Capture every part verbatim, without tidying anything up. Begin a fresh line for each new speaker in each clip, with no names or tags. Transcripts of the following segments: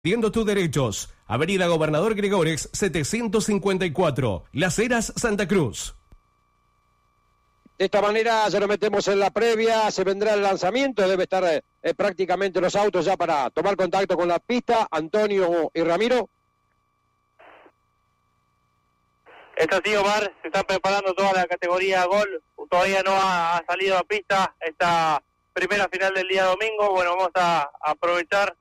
Viendo tus derechos. Avenida Gobernador Gregores, setecientos cincuenta y cuatro. Las Heras, Santa Cruz.
De esta manera ya nos metemos en la previa, se vendrá el lanzamiento, debe estar eh, prácticamente los autos ya para tomar contacto con la pista. Antonio y Ramiro.
Esto sí, Omar, se está preparando toda la categoría Gol, todavía no ha, ha salido a pista esta primera final del día domingo. Bueno, vamos a, a aprovechar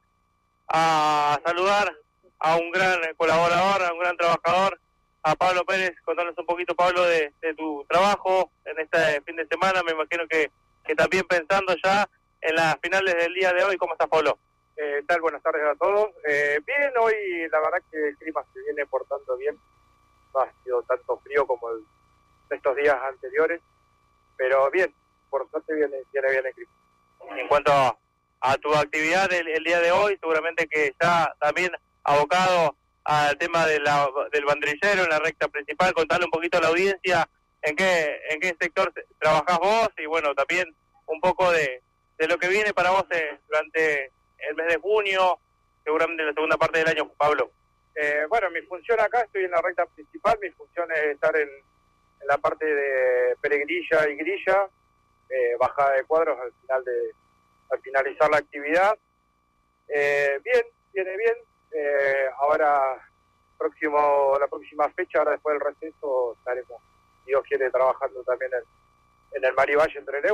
a saludar a un gran colaborador, a un gran trabajador, a Pablo Pérez. Contanos un poquito, Pablo, de, de tu trabajo en este fin de semana. Me imagino que, que también pensando ya en las finales del día de hoy. ¿Cómo estás, Pablo?
Eh, tal, buenas tardes a todos. Eh, bien, hoy la verdad que el clima se viene portando bien. No ha sido tanto frío como el, estos días anteriores, pero bien, por suerte viene, viene bien el clima.
En cuanto a, a tu actividad el, el día de hoy, seguramente que ya también abocado al tema de la, del banderillero en la recta principal. Contarle un poquito a la audiencia en qué en qué sector trabajás vos y bueno, también un poco de, de lo que viene para vos eh, durante el mes de junio, seguramente la segunda parte del año, Pablo.
Eh, bueno, mi función acá, estoy en la recta principal, mi función es estar en, en la parte de peregrilla y grilla, eh, bajada de cuadros al final de al finalizar la actividad. Eh, bien, viene bien. Eh, ahora, próximo la próxima fecha, ahora después del receso, estaremos, Dios quiere, trabajando también en, en el Marivalle en Trelew.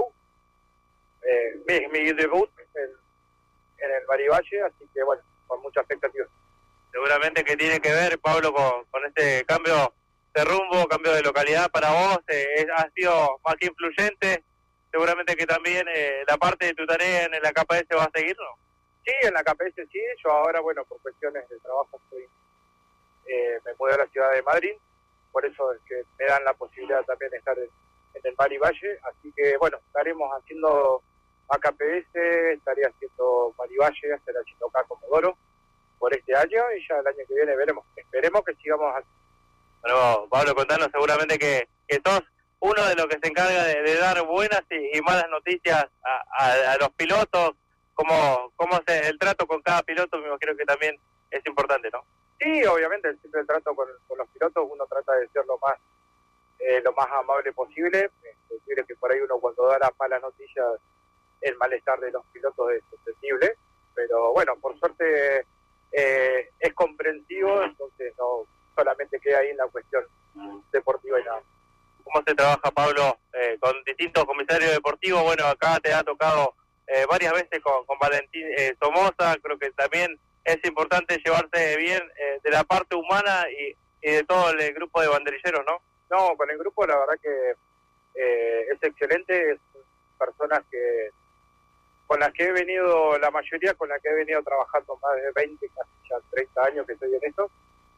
Eh, mi, mi debut en, en el Marivalle, así que bueno, con mucha expectativa.
Seguramente que tiene que ver, Pablo, con, con este cambio de rumbo, cambio de localidad para vos, eh, es, ha sido más que influyente. Seguramente que también eh, la parte de tu tarea en la K P S va a seguir, ¿no?
Sí, en la K P S sí. Yo ahora, bueno, por cuestiones de trabajo estoy, eh, me mudé a la ciudad de Madrid, por eso es que me dan la posibilidad también de estar en, en el Marivalle, así que bueno, estaremos haciendo A K P S, estaré haciendo Marivalle, estaré haciendo acá Comodoro por este año y ya el año que viene veremos. Esperemos que sigamos así.
Bueno, Pablo, contanos seguramente que, que sos uno de los que se encarga de, de dar buenas y, y malas noticias a, a, a los pilotos, cómo, cómo es el trato con cada piloto, me imagino que también es importante, ¿no?
Sí, obviamente, siempre el trato con, con los pilotos, uno trata de ser lo más eh, lo más amable posible. Eh, creo que por ahí uno cuando da las malas noticias, el malestar de los pilotos es entendible, pero bueno, por suerte eh, es comprensivo, entonces no solamente queda ahí en la cuestión deportiva y nada.
¿Cómo se trabaja, Pablo, eh, con distintos comisarios deportivos? Bueno, acá te ha tocado eh, varias veces con, con Valentín eh, Somoza. Creo que también es importante llevarse bien eh, de la parte humana y, y de todo el grupo de banderilleros, ¿no?
No, con el grupo la verdad que eh, es excelente, es personas que con las que he venido, la mayoría con las que he venido trabajando más de veinte, casi ya treinta años que estoy en esto.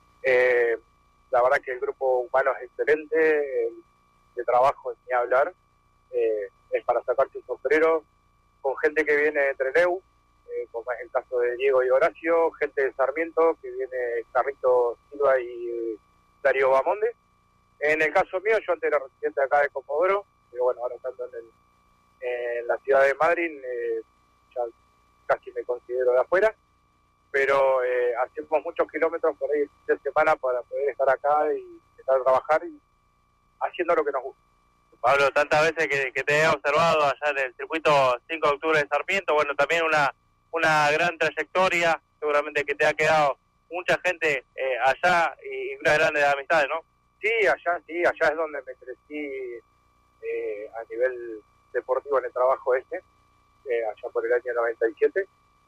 Eh, la verdad que el grupo humano es excelente, el de trabajo ni hablar, eh, es para sacarse un sombrero, con gente que viene de Trelew, eh, como es el caso de Diego y Horacio, gente de Sarmiento, que viene Carrito Silva y Darío Bamonde. En el caso mío, yo antes era residente acá de Comodoro, pero bueno, ahora estando en, el, en la ciudad de Madrid, eh, ya casi me considero de afuera, pero eh, hacemos muchos kilómetros por ahí de semana para poder estar acá y empezar a trabajar y haciendo lo que nos gusta.
Pablo, tantas veces que, que te he observado allá en el circuito cinco de octubre de Sarmiento, bueno, también una una gran trayectoria, seguramente que te ha quedado mucha gente eh, allá y unas grandes amistades, ¿no?
Sí, allá sí, allá es donde me crecí eh, a nivel deportivo en el trabajo este, eh, allá por el año noventa y siete.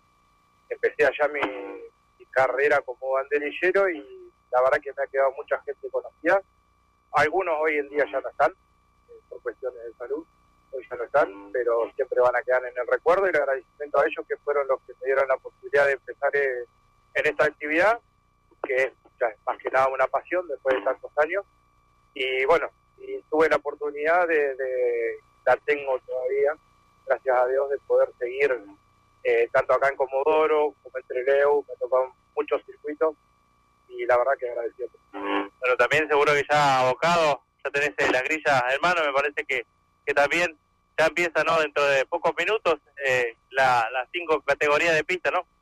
Empecé allá mi, mi carrera como banderillero y la verdad que me ha quedado mucha gente conocida. Algunos hoy en día ya no están, eh, por cuestiones de salud, hoy ya no están, pero siempre van a quedar en el recuerdo y el agradecimiento a ellos que fueron los que me dieron la posibilidad de empezar eh, en esta actividad, que es ya, más que nada una pasión después de tantos años. Y bueno, y tuve la oportunidad de, de, la tengo todavía, gracias a Dios, de poder seguir eh, tanto acá en Comodoro como en Trelew, me tocaron muchos circuitos y la verdad que agradecido.
Bueno, también seguro que ya abocado, ya tenés eh, las grillas en mano, me parece que, que también ya empieza, ¿no? Dentro de pocos minutos eh, la, las cinco categorías de pista, ¿no?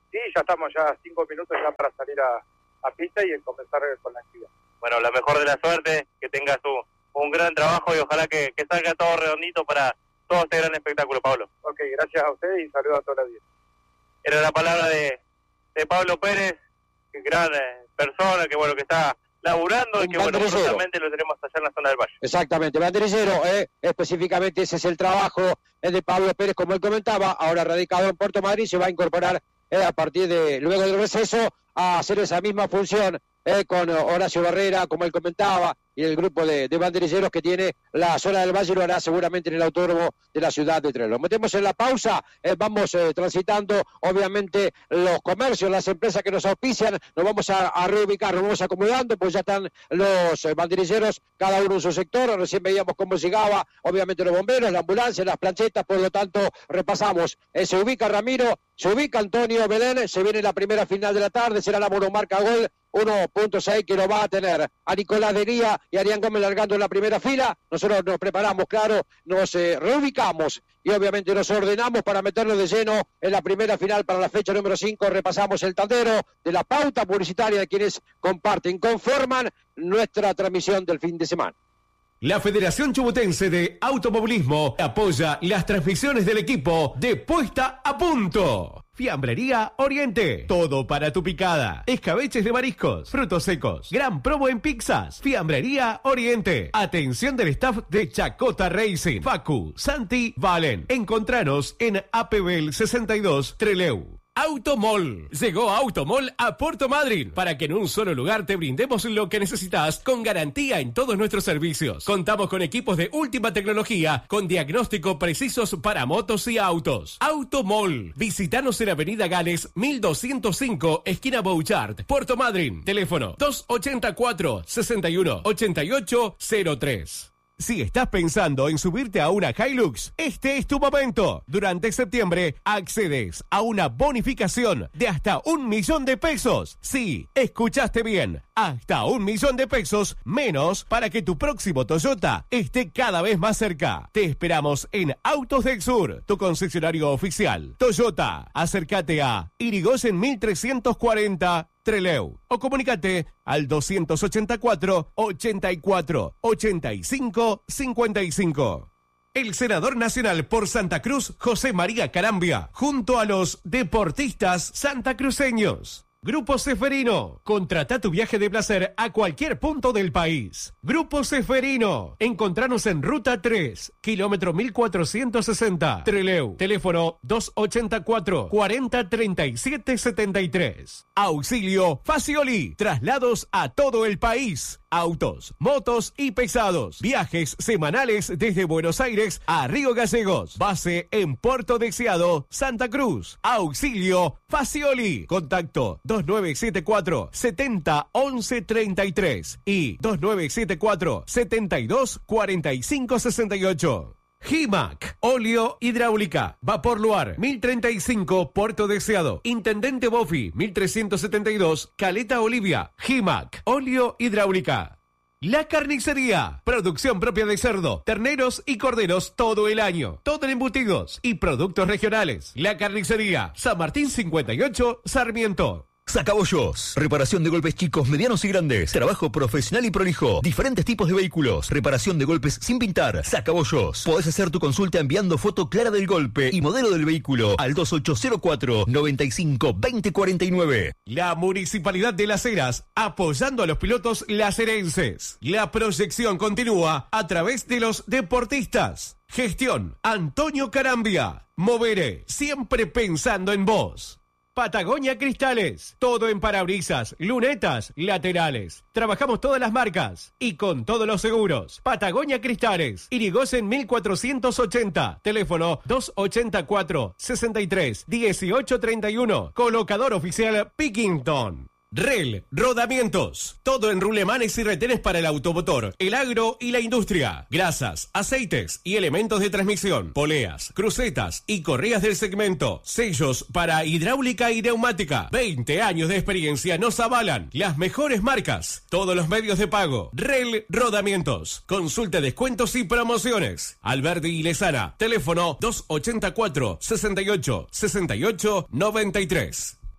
Sí, ya estamos ya cinco minutos ya para salir a, a pista y comenzar con la actividad.
Bueno, la mejor de la suerte, que tengas un, un gran trabajo y ojalá que, que salga todo redondito para todo este gran espectáculo, Pablo.
Ok, gracias a ustedes y saludos a toda la audiencia.
Era la palabra de, de Pablo Pérez, que gran eh, persona, que bueno, que está laburando
un
y que bueno,
banderillero.
justamente lo tenemos allá en la zona del Valle.
Exactamente, banderillero, eh, específicamente ese es el trabajo eh, de Pablo Pérez, como él comentaba, ahora radicado en Puerto Madryn, se va a incorporar eh, a partir de, luego del receso, a hacer esa misma función eh, con Horacio Barrera, como él comentaba, y el grupo de, de banderilleros que tiene la zona del Valle lo hará seguramente en el autódromo de la ciudad de Trelew. Metemos en la pausa, eh, vamos eh, transitando obviamente los comercios, las empresas que nos auspician, nos vamos a, a reubicar, nos vamos acomodando, pues ya están los eh, banderilleros, cada uno en su sector, recién veíamos cómo llegaba, obviamente los bomberos, la ambulancia, las planchetas, por lo tanto repasamos, eh, se ubica Ramiro, se ubica Antonio Belén, se viene la primera final de la tarde, será la monomarca Gol uno punto seis que lo va a tener a Nicolás de Guía y Arián Gómez largando en la primera fila. Nosotros nos preparamos, claro, nos eh, reubicamos y obviamente nos ordenamos para meternos de lleno en la primera final para la fecha número cinco. Repasamos el tandero de la pauta publicitaria de quienes comparten, conforman nuestra transmisión del fin de semana.
La Federación Chubutense de Automovilismo apoya las transmisiones del equipo de Puesta a Punto. Fiambrería Oriente, todo para tu picada. Escabeches de mariscos, frutos secos, gran promo en pizzas. Fiambrería Oriente. Atención del staff de Chacota Racing. Facu, Santi, Valen. Encontranos en Apebel sesenta y dos Trelew. Automall. Llegó Automall a Puerto Madryn para que en un solo lugar te brindemos lo que necesitas con garantía en todos nuestros servicios. Contamos con equipos de última tecnología con diagnóstico precisos para motos y autos. Automall. Visítanos en Avenida Gales mil doscientos cinco, esquina Bouchard, Puerto Madryn. Teléfono dos ochenta y cuatro, sesenta y uno, ochenta y ocho cero tres. Si estás pensando en subirte a una Hilux, este es tu momento. Durante septiembre accedes a una bonificación de hasta un millón de pesos. Sí, escuchaste bien, hasta un millón de pesos menos para que tu próximo Toyota esté cada vez más cerca. Te esperamos en Autos del Sur, tu concesionario oficial. Toyota, acércate a Irigoyen mil trescientos cuarenta Trelew o comunícate al doscientos ochenta y cuatro, ochenta y cuatro, ochenta y cinco, cincuenta y cinco. El senador nacional por Santa Cruz, José María Carambia, junto a los deportistas santacruceños. Grupo Seferino, contrata tu viaje de placer a cualquier punto del país. Grupo Seferino, encontranos en Ruta tres, kilómetro mil cuatrocientos sesenta, Trelew. Teléfono dos ochenta y cuatro, cuarenta, treinta y siete, setenta y tres. Auxilio Facioli, traslados a todo el país. Autos, motos y pesados. Viajes semanales desde Buenos Aires a Río Gallegos. Base en Puerto Deseado, Santa Cruz. Auxilio Facioli. Contacto dos nueve siete cuatro, setenta, once, treinta y tres y dos nueve siete cuatro, setenta y dos, cuarenta y cinco, sesenta y ocho. Himac, óleo hidráulica, vapor Luar, mil treinta y cinco, Puerto Deseado. Intendente Bofi, mil trescientos setenta y dos, Caleta Olivia. Himac, óleo hidráulica. La Carnicería, producción propia de cerdo, terneros y corderos todo el año. Todo en embutidos y productos regionales. La Carnicería, San Martín cincuenta y ocho, Sarmiento.
Sacabollos, reparación de golpes chicos, medianos y grandes, trabajo profesional y prolijo, diferentes tipos de vehículos, reparación de golpes sin pintar. Sacabollos, podés hacer tu consulta enviando foto clara del golpe y modelo del vehículo al dos ocho cero cuatro, noventa y cinco, veinte cuarenta y nueve.
La Municipalidad de Las Heras, apoyando a los pilotos lacerenses. La proyección continúa a través de los deportistas. Gestión, Antonio Carambia. Moveré, siempre pensando en vos. Patagonia Cristales, todo en parabrisas, lunetas, laterales. Trabajamos todas las marcas y con todos los seguros. Patagonia Cristales, Irigoyen mil cuatrocientos ochenta, teléfono dos ochenta y cuatro, sesenta y tres, dieciocho treinta y uno, colocador oficial Pickington. R E L, rodamientos, todo en rulemanes y retenes para el automotor, el agro y la industria, grasas, aceites y elementos de transmisión, poleas, crucetas y correas del segmento, sellos para hidráulica y neumática, veinte años de experiencia nos avalan, las mejores marcas, todos los medios de pago, R E L Rodamientos, consulte descuentos y promociones, Alberdi y Lezana, teléfono dos ochenta y cuatro, sesenta y ocho, sesenta y ocho, noventa y tres.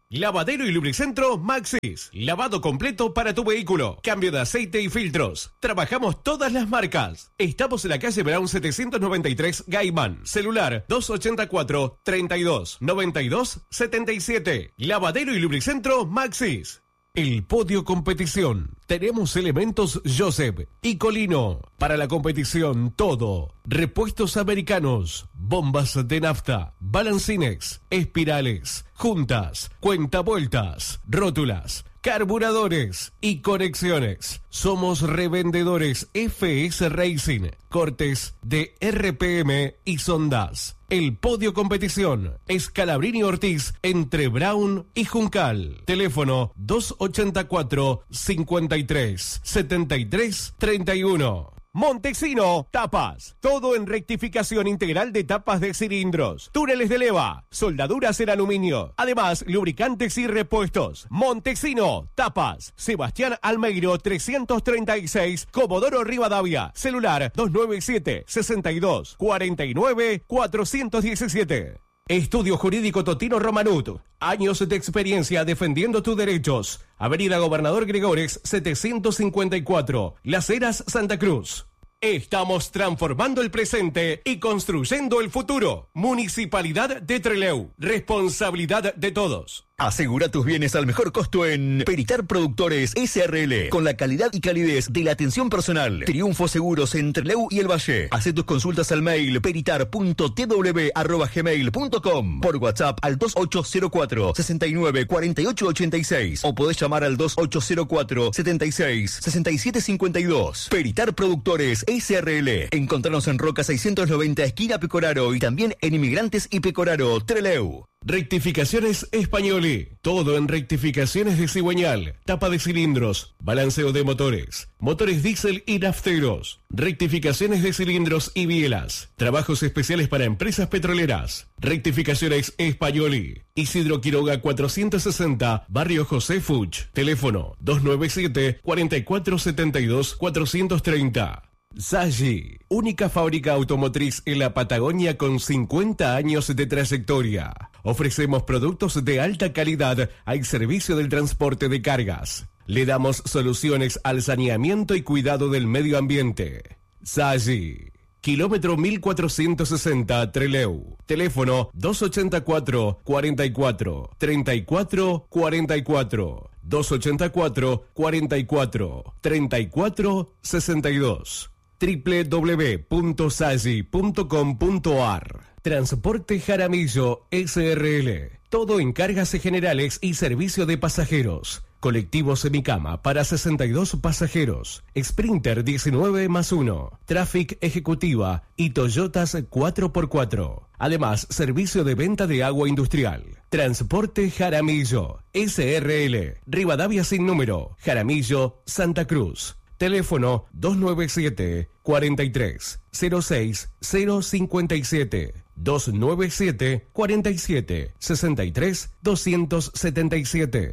Lavadero y lubricentro Maxis. Lavado completo para tu vehículo. Cambio de aceite y filtros. Trabajamos todas las marcas. Estamos en la calle Brown setecientos noventa y tres, Gaimán. Celular dos ochenta y cuatro, treinta y dos, noventa y dos, setenta y siete. Lavadero y lubricentro Maxis. El podio competición. Tenemos elementos Joseph y Colino. Para la competición, todo. Repuestos americanos, bombas de nafta, balancines, espirales, juntas, cuentavueltas, rótulas, carburadores y conexiones. Somos revendedores F S Racing, cortes de R P M y sondas. El podio competición es Calabrini Ortiz entre Brown y Juncal. Teléfono dos ochenta y cuatro, cincuenta y tres, setenta y tres, treinta y uno. Montesino Tapas. Todo en rectificación integral de tapas de cilindros, túneles de leva, soldaduras en aluminio. Además, lubricantes y repuestos. Montesino Tapas. Sebastián Almeiro trescientos treinta y seis, Comodoro Rivadavia. Celular dos nueve siete, sesenta y dos, cuarenta y nueve, cuatrocientos diecisiete. Estudio Jurídico Totino Romanut. Años de experiencia defendiendo tus derechos. Avenida Gobernador Gregores setecientos cincuenta y cuatro, Las Heras, Santa Cruz. Estamos transformando el presente y construyendo el futuro. Municipalidad de Trelew. Responsabilidad de todos.
Asegura tus bienes al mejor costo en Peritar Productores S R L, con la calidad y calidez de la atención personal. Triunfo Seguros en Trelew y el Valle. Haz tus consultas al mail peritar punto t w arroba gmail punto com, por WhatsApp al dos ocho cero cuatro, sesenta y nueve, cuarenta y ocho ochenta y seis o podés llamar al dos ocho cero cuatro, setenta y seis, sesenta y siete cincuenta y dos. Peritar Productores S R L. Encontranos en Roca seiscientos noventa, esquina Pecoraro, y también en Inmigrantes y Pecoraro, Trelew.
Rectificaciones Españoli. Todo en rectificaciones de cigüeñal, tapa de cilindros, balanceo de motores, motores diésel y nafteros, rectificaciones de cilindros y bielas, trabajos especiales para empresas petroleras. Rectificaciones Españoli. Isidro Quiroga cuatrocientos sesenta, Barrio José Fuch. Teléfono dos nueve siete, cuarenta y cuatro setenta y dos, cuatrocientos treinta. Zaggi, única fábrica automotriz en la Patagonia con cincuenta años de trayectoria. Ofrecemos productos de alta calidad al servicio del transporte de cargas. Le damos soluciones al saneamiento y cuidado del medio ambiente. Zaggi, kilómetro mil cuatrocientos sesenta, Trelew. Teléfono dos ochenta y cuatro, cuarenta y cuatro, treinta y cuatro, cuarenta y cuatro. dos ochenta y cuatro, cuarenta y cuatro, treinta y cuatro, sesenta y dos. doble u doble u doble u punto zaggi punto com punto a r. Transporte Jaramillo S R L. Todo en cargas generales y servicio de pasajeros. Colectivo semicama para sesenta y dos pasajeros. Sprinter diecinueve más uno. Traffic Ejecutiva y Toyotas cuatro por cuatro. Además, servicio de venta de agua industrial. Transporte Jaramillo S R L. Rivadavia sin número. Jaramillo, Santa Cruz. Teléfono dos nueve siete, cuarenta y tres, cero seis, cero cincuenta y siete. dos nueve siete, cuarenta y siete, sesenta y tres, doscientos setenta y siete.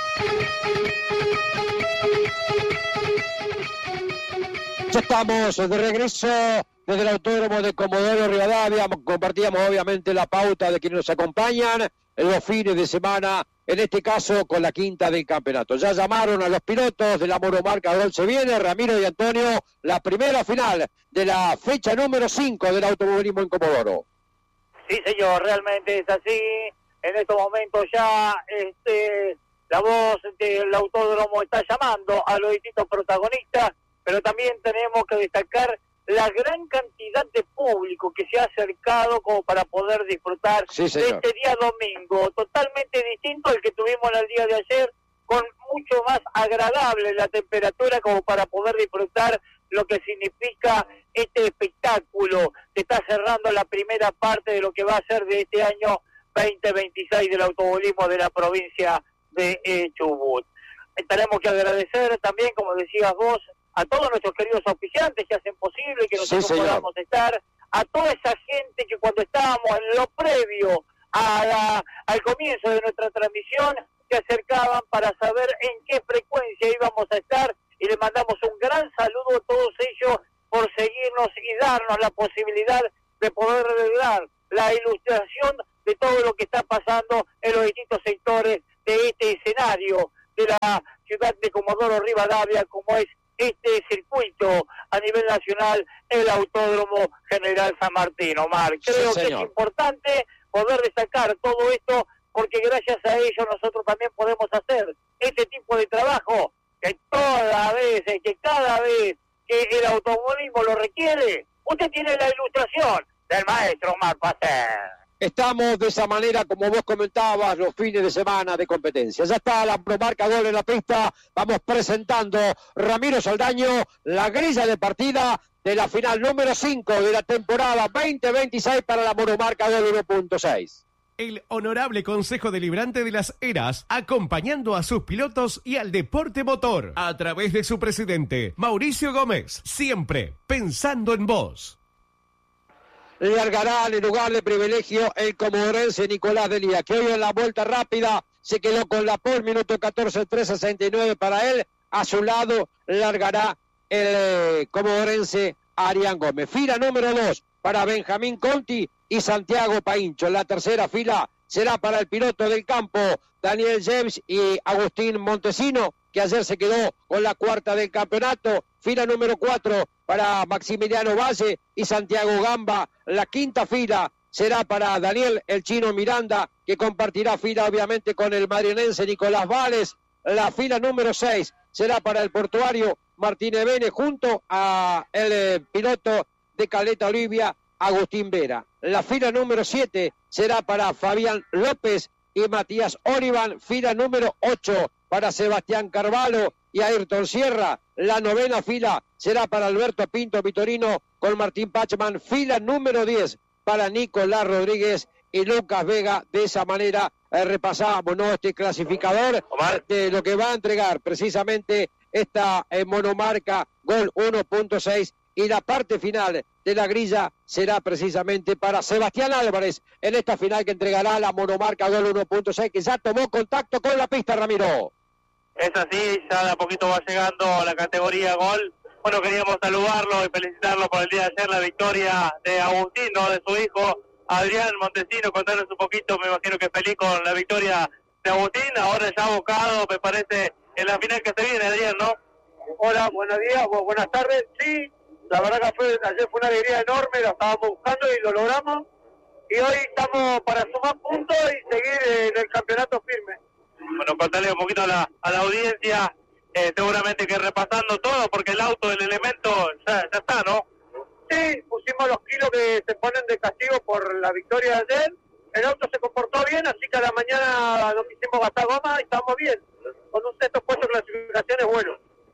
Ya estamos de regreso desde el Autódromo de Comodoro Rivadavia. Compartíamos obviamente la pauta de quienes nos acompañan en los fines de semana, en este caso con la quinta del campeonato. Ya llamaron a los pilotos de la monomarca Gol Se Viene, Ramiro y Antonio, la primera final de la fecha número cinco del automovilismo en Comodoro.
Sí, señor, realmente es así. En estos momentos ya este, la voz del autódromo está llamando a los distintos protagonistas, pero también tenemos que destacar la gran cantidad de público que se ha acercado como para poder disfrutar
sí,
de este día domingo, totalmente distinto al que tuvimos el día de ayer, con mucho más agradable la temperatura como para poder disfrutar lo que significa este espectáculo que está cerrando la primera parte de lo que va a ser de este año veinte veintiséis del automovilismo de la provincia de eh, Chubut. Tenemos que agradecer también, como decías vos, a todos nuestros queridos auspiciantes que hacen posible que nosotros sí, podamos estar, a toda esa gente que cuando estábamos en lo previo a la, al comienzo de nuestra transmisión se acercaban para saber en qué frecuencia íbamos a estar, y le mandamos un gran saludo a todos ellos por seguirnos y darnos la posibilidad de poder dar la ilustración de todo lo que está pasando en los distintos sectores
de este escenario de la ciudad de Comodoro Rivadavia, como es este circuito a nivel nacional, el Autódromo General San Martín. Omar, creo
sí,
que es importante poder destacar todo esto, porque gracias a ello nosotros también podemos hacer este tipo de trabajo que toda vez, que cada vez que el automovilismo lo requiere, usted tiene la ilustración del maestro Omar Pacer.
Estamos de esa manera, como vos comentabas, los fines de semana de competencia. Ya está la monomarca Gol en la pista. Vamos presentando Ramiro Saldaño, la grilla de partida de la final número cinco de la temporada veinte veintiséis para la monomarca Gol uno punto seis.
El honorable Consejo Deliberante de las Eras, acompañando a sus pilotos y al deporte motor, a través de su presidente, Mauricio Gómez, siempre pensando en vos.
Largará en lugar de privilegio el comodorense Nicolás Delía, que hoy en la vuelta rápida se quedó con la pole, minuto catorce tres sesenta y nueve para él. A su lado largará el eh, comodorense Arián Gómez. Fila número dos para Benjamín Conti y Santiago Paincho. En la tercera fila será para el piloto del campo Daniel James y Agustín Montesino, que ayer se quedó con la cuarta del campeonato. Fila número cuatro para Maximiliano Valle y Santiago Gamba. La quinta fila será para Daniel el Chino Miranda, que compartirá fila obviamente con el marianense Nicolás Vales. La fila número seis será para el portuario Martínez Bene, junto a el eh, piloto de Caleta Olivia, Agustín Vera. La fila número siete será para Fabián López y Matías Olivan. Fila número ocho para Sebastián Carvalho y Ayrton Sierra. La novena fila será para Alberto Pinto Vitorino con Martín Pachman. Fila número diez para Nicolás Rodríguez y Lucas Vega. De esa manera eh, repasamos, ¿no?, este clasificador de lo que va a entregar precisamente esta eh, monomarca Gol uno punto seis, y la parte final de la grilla será precisamente para Sebastián Álvarez en esta final que entregará la monomarca Gol uno punto seis, que ya tomó contacto con la pista, Ramiro.
Es así, ya de a poquito va llegando la categoría Gol. Bueno, queríamos saludarlo y felicitarlo por el día de ayer, la victoria de Agustín, ¿no?, de su hijo Adrián Montesino. Contarnos un poquito, me imagino que feliz con la victoria de Agustín, ahora ya abocado, me parece, en la final que se viene, Adrián, ¿no?
Hola, buenos días, bu buenas tardes. Sí, la verdad que fue, ayer fue una alegría enorme, lo estábamos buscando y lo logramos. Y hoy estamos para sumar puntos y seguir en el campeonato firme.
Bueno, contarle un poquito a la, a la audiencia, eh, seguramente que repasando todo, porque el auto del elemento ya, ya está, ¿no?
Sí, pusimos los kilos que se ponen de castigo por la victoria de ayer. El auto se comportó bien, así que a la mañana no quisimos gastar goma y estamos bien. Con un sexto puesto de clasificación es bueno.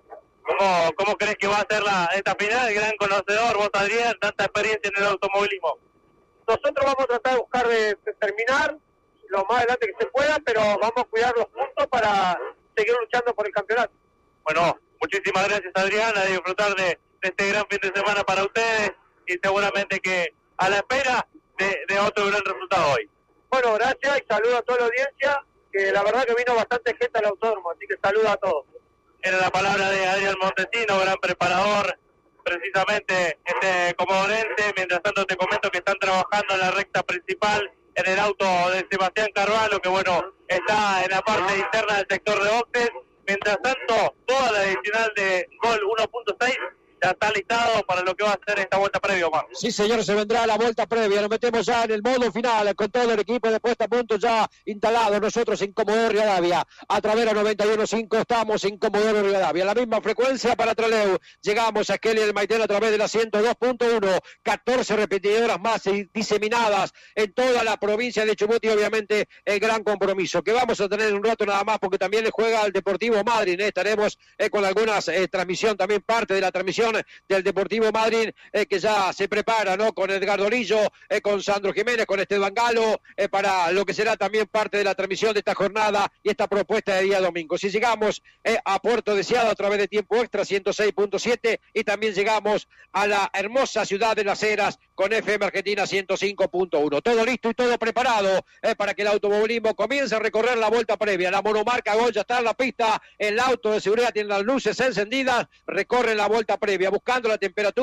¿Cómo, ¿Cómo crees que va a ser la, esta final? El gran conocedor, vos, Adrián, tanta experiencia en el automovilismo.
Nosotros vamos a tratar de buscar de, de terminar lo más adelante que se pueda, pero vamos a cuidar los puntos para seguir luchando por el campeonato.
Bueno, muchísimas gracias, Adrián, a disfrutar de, de este gran fin de semana para ustedes y seguramente que a la espera de, de otro gran resultado hoy.
Bueno, gracias y saludo a toda la audiencia, que la verdad que vino bastante gente al autódromo, así que saludo a todos.
Era la palabra de Adrián Montesino, gran preparador, precisamente este comodorense. Mientras tanto te comento que están trabajando en la recta principal en el auto de Sebastián Carvalho, que bueno, está en la parte interna del sector de boxes. Mientras tanto, toda la adicional de Gol uno punto seis ya está listado para lo que va a ser esta vuelta previa, Omar.
Sí, señor, se vendrá la vuelta previa. Nos metemos ya en el modo final con todo el equipo de puesta a punto ya instalado. Nosotros en Comodoro Rivadavia, a través de noventa y uno punto cinco estamos en Comodoro Rivadavia. La misma frecuencia para Trelew. Llegamos a Kelly del Maitén a través de la ciento dos punto uno. catorce repetidoras más diseminadas en toda la provincia de Chubut y obviamente el gran compromiso que vamos a tener un rato nada más, porque también le juega al Deportivo Madryn. ¿eh? Estaremos eh, con algunas eh, transmisión, también parte de la transmisión del Deportivo Madryn, eh, que ya se prepara, ¿no?, con Edgardo Orillo, eh, con Sandro Jiménez, con Esteban Galo, eh, para lo que será también parte de la transmisión de esta jornada y esta propuesta de día domingo. Si llegamos eh, a Puerto Deseado a través de Tiempo Extra ciento seis punto siete, y también llegamos a la hermosa ciudad de Las Heras con F M Argentina ciento cinco punto uno. Todo listo y todo preparado eh, para que el automovilismo comience a recorrer la vuelta previa. La monomarca Gol ya está en la pista, el auto de seguridad tiene las luces encendidas, recorre la vuelta previa buscando la temperatura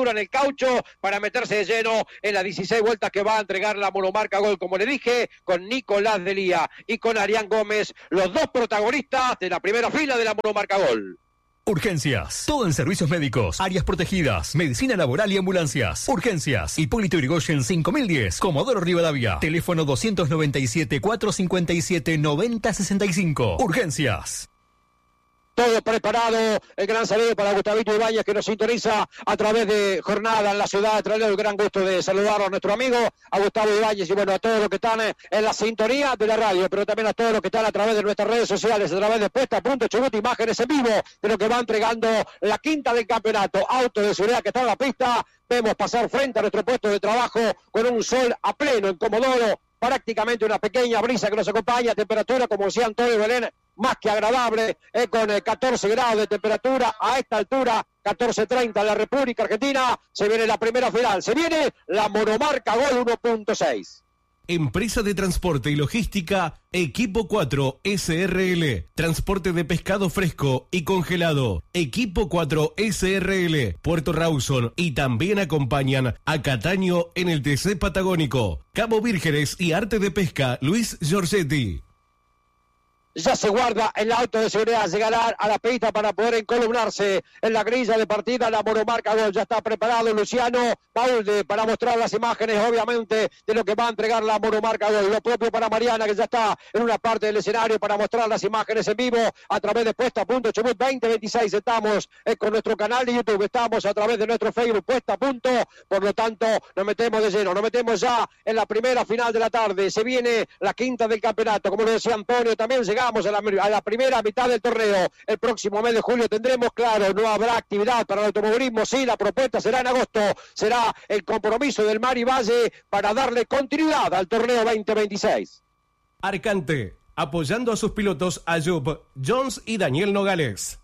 temperatura en el caucho para meterse de lleno en las dieciséis vueltas que va a entregar la monomarca Gol, como le dije, con Nicolás Delía y con Arián Gómez, los dos protagonistas de la primera fila de la monomarca Gol.
Urgencias. Todo en servicios médicos, áreas protegidas, medicina laboral y ambulancias. Urgencias. Hipólito Yrigoyen cinco mil diez, Comodoro Rivadavia. Teléfono doscientos noventa y siete, cuatrocientos cincuenta y siete, noventa sesenta y cinco. Urgencias.
Todo preparado, el gran saludo para Gustavito Ibáñez, que nos sintoniza a través de Jornada en la ciudad de Trelew. El gran gusto de saludar a nuestro amigo, a Gustavo Ibáñez, y bueno, a todos los que están en la sintonía de la radio, pero también a todos los que están a través de nuestras redes sociales, a través de Puesta a Punto Chubut, imágenes en vivo de lo que va entregando la quinta del campeonato. Auto de seguridad que está en la pista, vemos pasar frente a nuestro puesto de trabajo con un sol a pleno en Comodoro, prácticamente una pequeña brisa que nos acompaña, temperatura, como decía Antonio Belén, más que agradable, eh, con eh, catorce grados de temperatura a esta altura, catorce treinta en la República Argentina. Se viene la primera final, se viene la monomarca Gol uno punto seis.
Empresa de Transporte y Logística Equipo cuatro S R L. Transporte de pescado fresco y congelado. Equipo cuatro S R L. Puerto Rawson. Y también acompañan a Cataño en el T C Patagónico. Cabo Vírgenes y Arte de Pesca Luis Giorgetti.
Ya se guarda el auto de seguridad, llegará a la pista para poder encolumnarse en la grilla de partida. La monomarca Gol ya está preparado Luciano Baulde para mostrar las imágenes, obviamente, de lo que va a entregar la monomarca Gol. Lo propio para Mariana, que ya está en una parte del escenario para mostrar las imágenes en vivo a través de Puesta a Punto Chubut veinte veintiséis. Estamos eh, con nuestro canal de YouTube, estamos a través de nuestro Facebook Puesta a Punto. Por lo tanto, nos metemos de lleno, nos metemos ya en la primera final de la tarde. Se viene la quinta del campeonato, como lo decía Antonio, también llegamos a la, a la primera mitad del torneo. El próximo mes de julio tendremos, claro, no habrá actividad para el automovilismo, sí, la propuesta será en agosto, será el compromiso del Mar y Valle para darle continuidad al torneo veinte veintiséis.
Arcante, apoyando a sus pilotos Ayub, Jones y Daniel Nogales.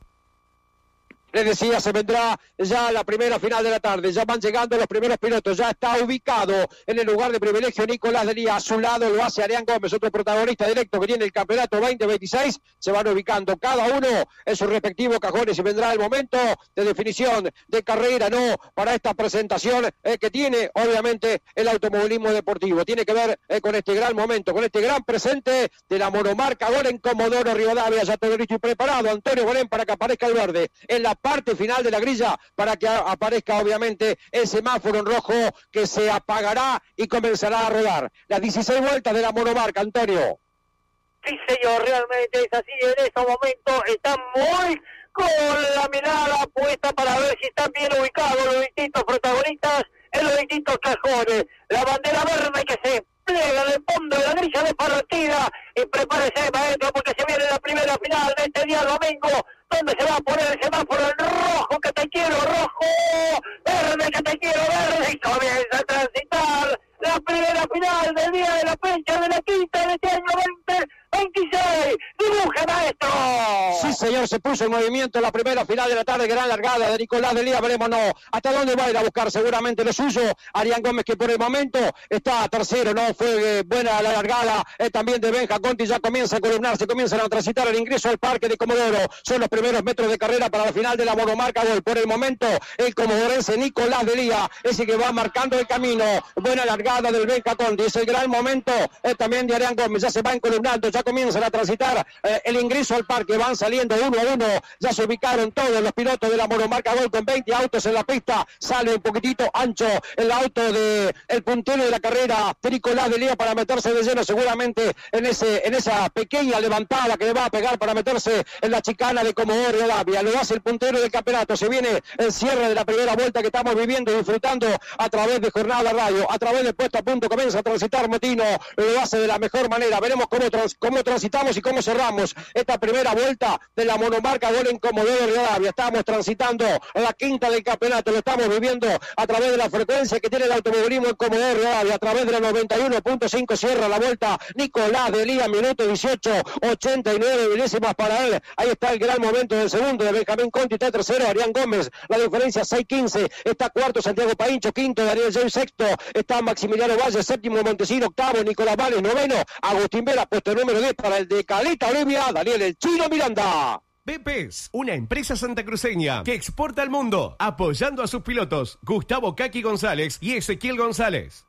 Les decía, se vendrá ya la primera final de la tarde, ya van llegando los primeros pilotos, ya está ubicado en el lugar de privilegio Nicolás Delía, a su lado lo hace Arián Gómez, otro protagonista directo que tiene el campeonato veinte veintiséis, se van ubicando cada uno en sus respectivos cajones y vendrá el momento de definición de carrera, no, para esta presentación eh, que tiene obviamente el automovilismo deportivo, tiene que ver eh, con este gran momento, con este gran presente de la monomarca Gol en Comodoro Rivadavia, ya todo listo y preparado, Antonio Belén para que aparezca el verde, en la parte final de la grilla para que aparezca obviamente el semáforo en rojo que se apagará y comenzará a rodar. Las dieciséis vueltas de la monomarca, Antonio.
Sí, señor, realmente es así. En estos momentos están muy con la mirada puesta para ver si están bien ubicados los distintos protagonistas en los distintos cajones. La bandera verde que se plega del fondo de la grilla de partida y prepárese, maestro, porque se viene la primera final de este día domingo, donde se va a poner el semáforo en rojo, que te quiero rojo, verde, que te quiero verde, y comienza a transitar la primera final del día de la fecha de la quinta de este año veinte veintiséis. ¡Dibuje, maestro!
Sí, señor, se puso en movimiento la primera final de la tarde, gran largada de Nicolás Delía, veremos no hasta dónde va a ir a buscar seguramente lo suyo. Arián Gómez, que por el momento está tercero, no fue eh, buena la largada, eh, también de Benja Conti, ya comienza a columnarse, comienzan a transitar el ingreso al parque de Comodoro, son los primeros metros de carrera para la final de la monomarca Gol. Por el momento, el comodorense Nicolás Delía, ese que va marcando el camino, buena largada del Benja Conti, es el gran momento eh, también de Arián Gómez, ya se va encolumnando, ya comienzan a transitar eh, el ingreso al parque, van saliendo uno a uno, ya se ubicaron todos los pilotos de la monomarca Gol con veinte autos en la pista, sale un poquitito ancho el auto de el puntero de la carrera, Nicolás Delía, para meterse de lleno seguramente en ese en esa pequeña levantada que le va a pegar para meterse en la chicana de Comodoro Rivadavia, lo hace el puntero del campeonato, se viene el cierre de la primera vuelta que estamos viviendo y disfrutando a través de Jornada Radio, a través de Puesta a Punto, comienza a transitar Motino, lo hace de la mejor manera, veremos cómo, trans, cómo transitamos y cómo cerramos esta primera vuelta de la monomarca Gol en Comodoro Rivadavia. Estamos transitando la quinta del campeonato, lo estamos viviendo a través de la frecuencia que tiene el automovilismo en Comodoro Rivadavia, a través de la noventa y uno punto cinco, cierra la vuelta Nicolás Delía, minuto dieciocho, ochenta y nueve milésimas para él. Ahí está el gran momento del segundo de Benjamín Conti, está tercero Arián Gómez, la diferencia seis quince, está cuarto Santiago Paincho, quinto Daniel James, sexto está Maximiliano Valle, séptimo Montesino, octavo Nicolás Vales, noveno Agustín Vera, puesto número diez para el de Caleta Olivia, Daniel El Chino Miranda.
Pepes, una empresa santacruceña que exporta al mundo, apoyando a sus pilotos Gustavo Kaki González y Ezequiel González.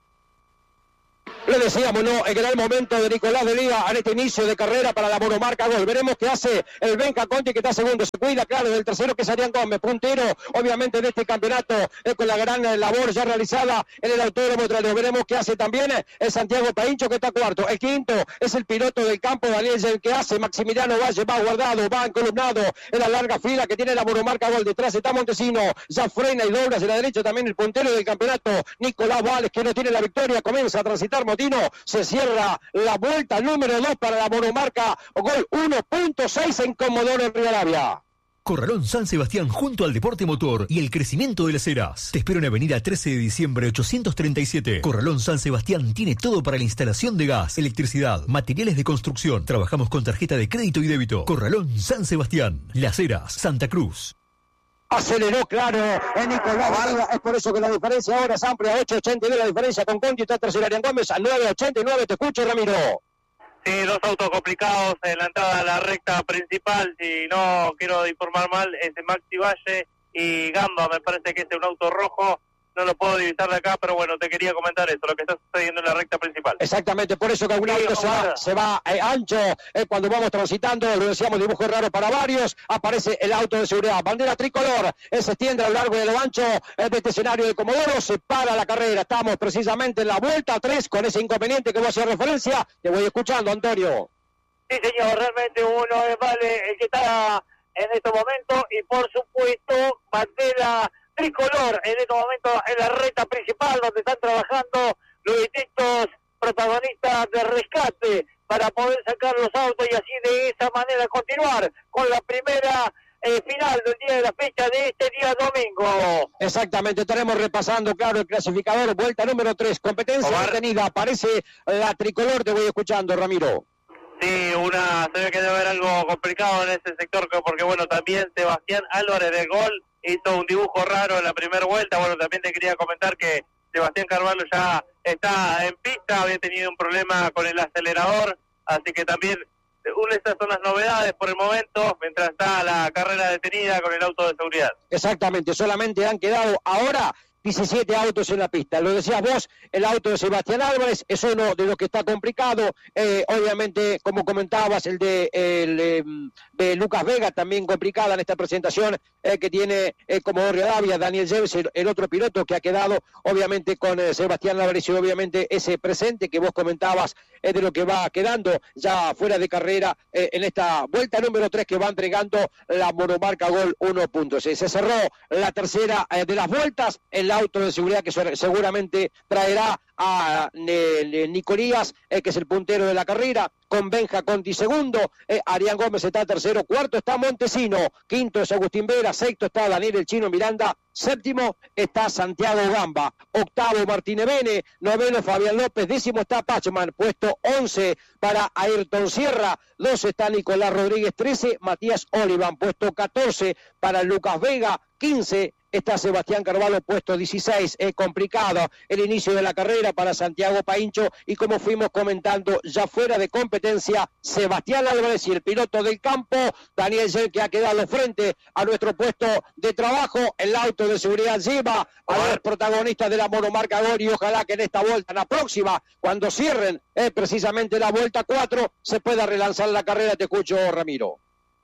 Le decíamos, ¿no? En el momento de Nicolás de Liga en este inicio de carrera para la monomarca Gol. Veremos qué hace el Benja Conti, que está segundo. Se cuida, claro, del tercero, que es Arián Gómez, puntero, obviamente, de este campeonato, eh, con la gran eh, labor ya realizada en el Autódromo Traleo. Veremos qué hace también eh, el Santiago Paincho, que está cuarto. El quinto es el piloto del campo, Daniel, el que hace Maximiliano Valle, va guardado, va encolumnado en la larga fila que tiene la monomarca Gol. Detrás está Montesino, ya frena y dobla hacia la derecha también el puntero del campeonato, Nicolás Vales, que no tiene la victoria. Comienza a transitar Motino, se cierra la vuelta número dos para la monomarca Gol uno punto seis en Comodoro Rivadavia.
Corralón San Sebastián, junto al deporte motor y el crecimiento de las eras. Te espero en Avenida trece de diciembre ochocientos treinta y siete. Corralón San Sebastián tiene todo para la instalación de gas, electricidad, materiales de construcción. Trabajamos con tarjeta de crédito y débito. Corralón San Sebastián, Las Heras, Santa Cruz.
Aceleró, claro, en Nicolás Vargas. Es por eso que la diferencia ahora es amplia. ocho ochenta y nueve la diferencia con Conti. Está tercero Arián Gómez a nueve ochenta y nueve. Te escucho, Ramiro.
Sí, dos autos complicados en la entrada a la recta principal. Si no quiero informar mal, es de Maxi Valle y Gamba. Me parece que es un auto rojo. No lo puedo divisar de acá, pero bueno, te quería comentar eso, lo que está sucediendo en la recta principal.
Exactamente, por eso que algún auto se va, se va eh, ancho eh, cuando vamos transitando. Lo decíamos, dibujo raro para varios. Aparece el auto de seguridad, bandera tricolor, eh, se extiende a lo largo y a lo ancho eh, de este escenario de Comodoro. Se para la carrera, estamos precisamente en la vuelta tres con ese inconveniente que vos hacías referencia. Te voy escuchando, Antonio.
Sí, señor, realmente uno es Vale el que está en este momento, y por supuesto bandera tricolor en este momento en la recta principal, donde están trabajando los distintos protagonistas de rescate para poder sacar los autos y así de esa manera continuar con la primera eh, final del día de la fecha de este día domingo.
Exactamente, estaremos repasando, claro, el clasificador, vuelta número tres, competencia
Omar.
detenida, aparece la tricolor. Te voy escuchando, Ramiro.
Sí, una, se ve que debe haber algo complicado en ese sector, porque bueno, también Sebastián Álvarez del Gol hizo un dibujo raro en la primera vuelta. Bueno, también te quería comentar que Sebastián Carvalho ya está en pista, había tenido un problema con el acelerador, así que también una de estas son las novedades por el momento, mientras está la carrera detenida con el auto de seguridad.
Exactamente, solamente han quedado ahora diecisiete autos en la pista. Lo decías vos, el auto de Sebastián Álvarez es uno de los que está complicado. Eh, obviamente, como comentabas, el de, el, eh, de Lucas Vega también complicada en esta presentación eh, que tiene eh, como Rivadavia. Daniel Jeves, el, el otro piloto que ha quedado, obviamente, con eh, Sebastián Álvarez, y obviamente ese presente que vos comentabas es de lo que va quedando ya fuera de carrera eh, en esta vuelta número tres que va entregando la monomarca Gol uno punto seis. Se cerró la tercera eh, de las vueltas, el auto de seguridad que seguramente traerá a eh, Nicolías, eh, que es el puntero de la carrera, con Benja Conti segundo, eh, Arián Gómez está tercero, cuarto está Montesino, quinto es Agustín Vera, sexto está Daniel El Chino Miranda, séptimo está Santiago Gamba, octavo Martínez Bene, noveno Fabián López, décimo está Pachman, puesto once para Ayrton Sierra, doce está Nicolás Rodríguez, trece Matías Olivan, puesto catorce para Lucas Vega, quince está Sebastián Carvalho, puesto dieciséis. Es complicado el inicio de la carrera para Santiago Paincho, y como fuimos comentando, ya fuera de competencia, Sebastián Álvarez y el piloto del campo, Daniel Gel, que ha quedado frente a nuestro puesto de trabajo. El auto de seguridad lleva a los protagonistas de la monomarca Gol, y ojalá que en esta vuelta, en la próxima, cuando cierren eh, precisamente la vuelta cuatro, se pueda relanzar la carrera. Te escucho, Ramiro.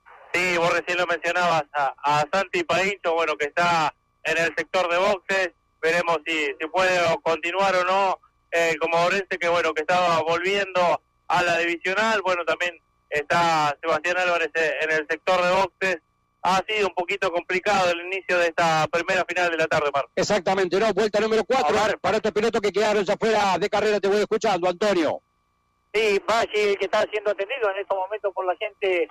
Sí, vos recién lo mencionabas a, a Santi Paincho, bueno, que está en el sector de boxes. Veremos si, si puede continuar o no eh, como Orense, que bueno, que estaba volviendo a la divisional. Bueno, también está Sebastián Álvarez en el sector de boxes. Ha sido un poquito complicado el inicio de esta primera final de la tarde, Marco.
Exactamente, ¿no? Vuelta número cuatro para estos pilotos que quedaron ya fuera de carrera. Te voy escuchando, Antonio.
Sí, Valle, que está siendo atendido en estos momentos por la gente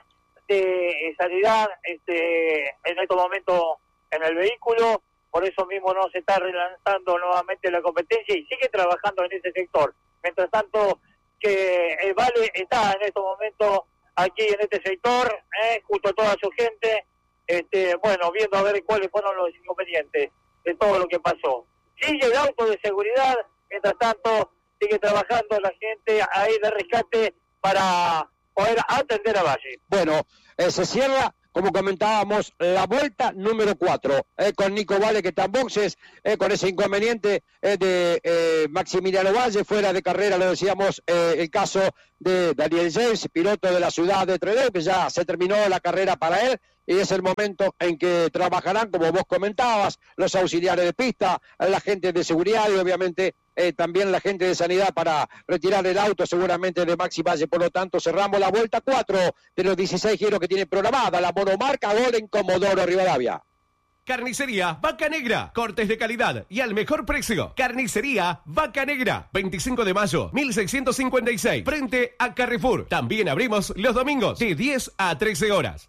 de Sanidad, este, en estos momentos en el vehículo. Por eso mismo no se está relanzando nuevamente la competencia y sigue trabajando en ese sector. Mientras tanto, que el Vale está en estos momentos aquí en este sector, eh, junto a toda su gente, este, bueno, viendo a ver cuáles fueron los inconvenientes de todo lo que pasó. Sigue el auto de seguridad, mientras tanto sigue trabajando la gente ahí de rescate para poder atender a Valle.
Bueno, eh, se cierra como comentábamos, la vuelta número cuatro, eh, con Nico Valle que está en boxes, eh, con ese inconveniente eh, de eh, Maximiliano Valle, fuera de carrera, lo decíamos, eh, el caso de Daniel James, piloto de la ciudad de Trelew, que ya se terminó la carrera para él, y es el momento en que trabajarán, como vos comentabas, los auxiliares de pista, la gente de seguridad y obviamente eh, también la gente de sanidad para retirar el auto seguramente de Maxi Valle. Por lo tanto, cerramos la vuelta cuatro de los dieciséis giros que tiene programada la monomarca Gol en Comodoro Rivadavia.
Carnicería Vaca Negra, cortes de calidad y al mejor precio. Carnicería Vaca Negra, veinticinco de mayo, mil seiscientos cincuenta y seis, frente a Carrefour. También abrimos los domingos de diez a trece horas.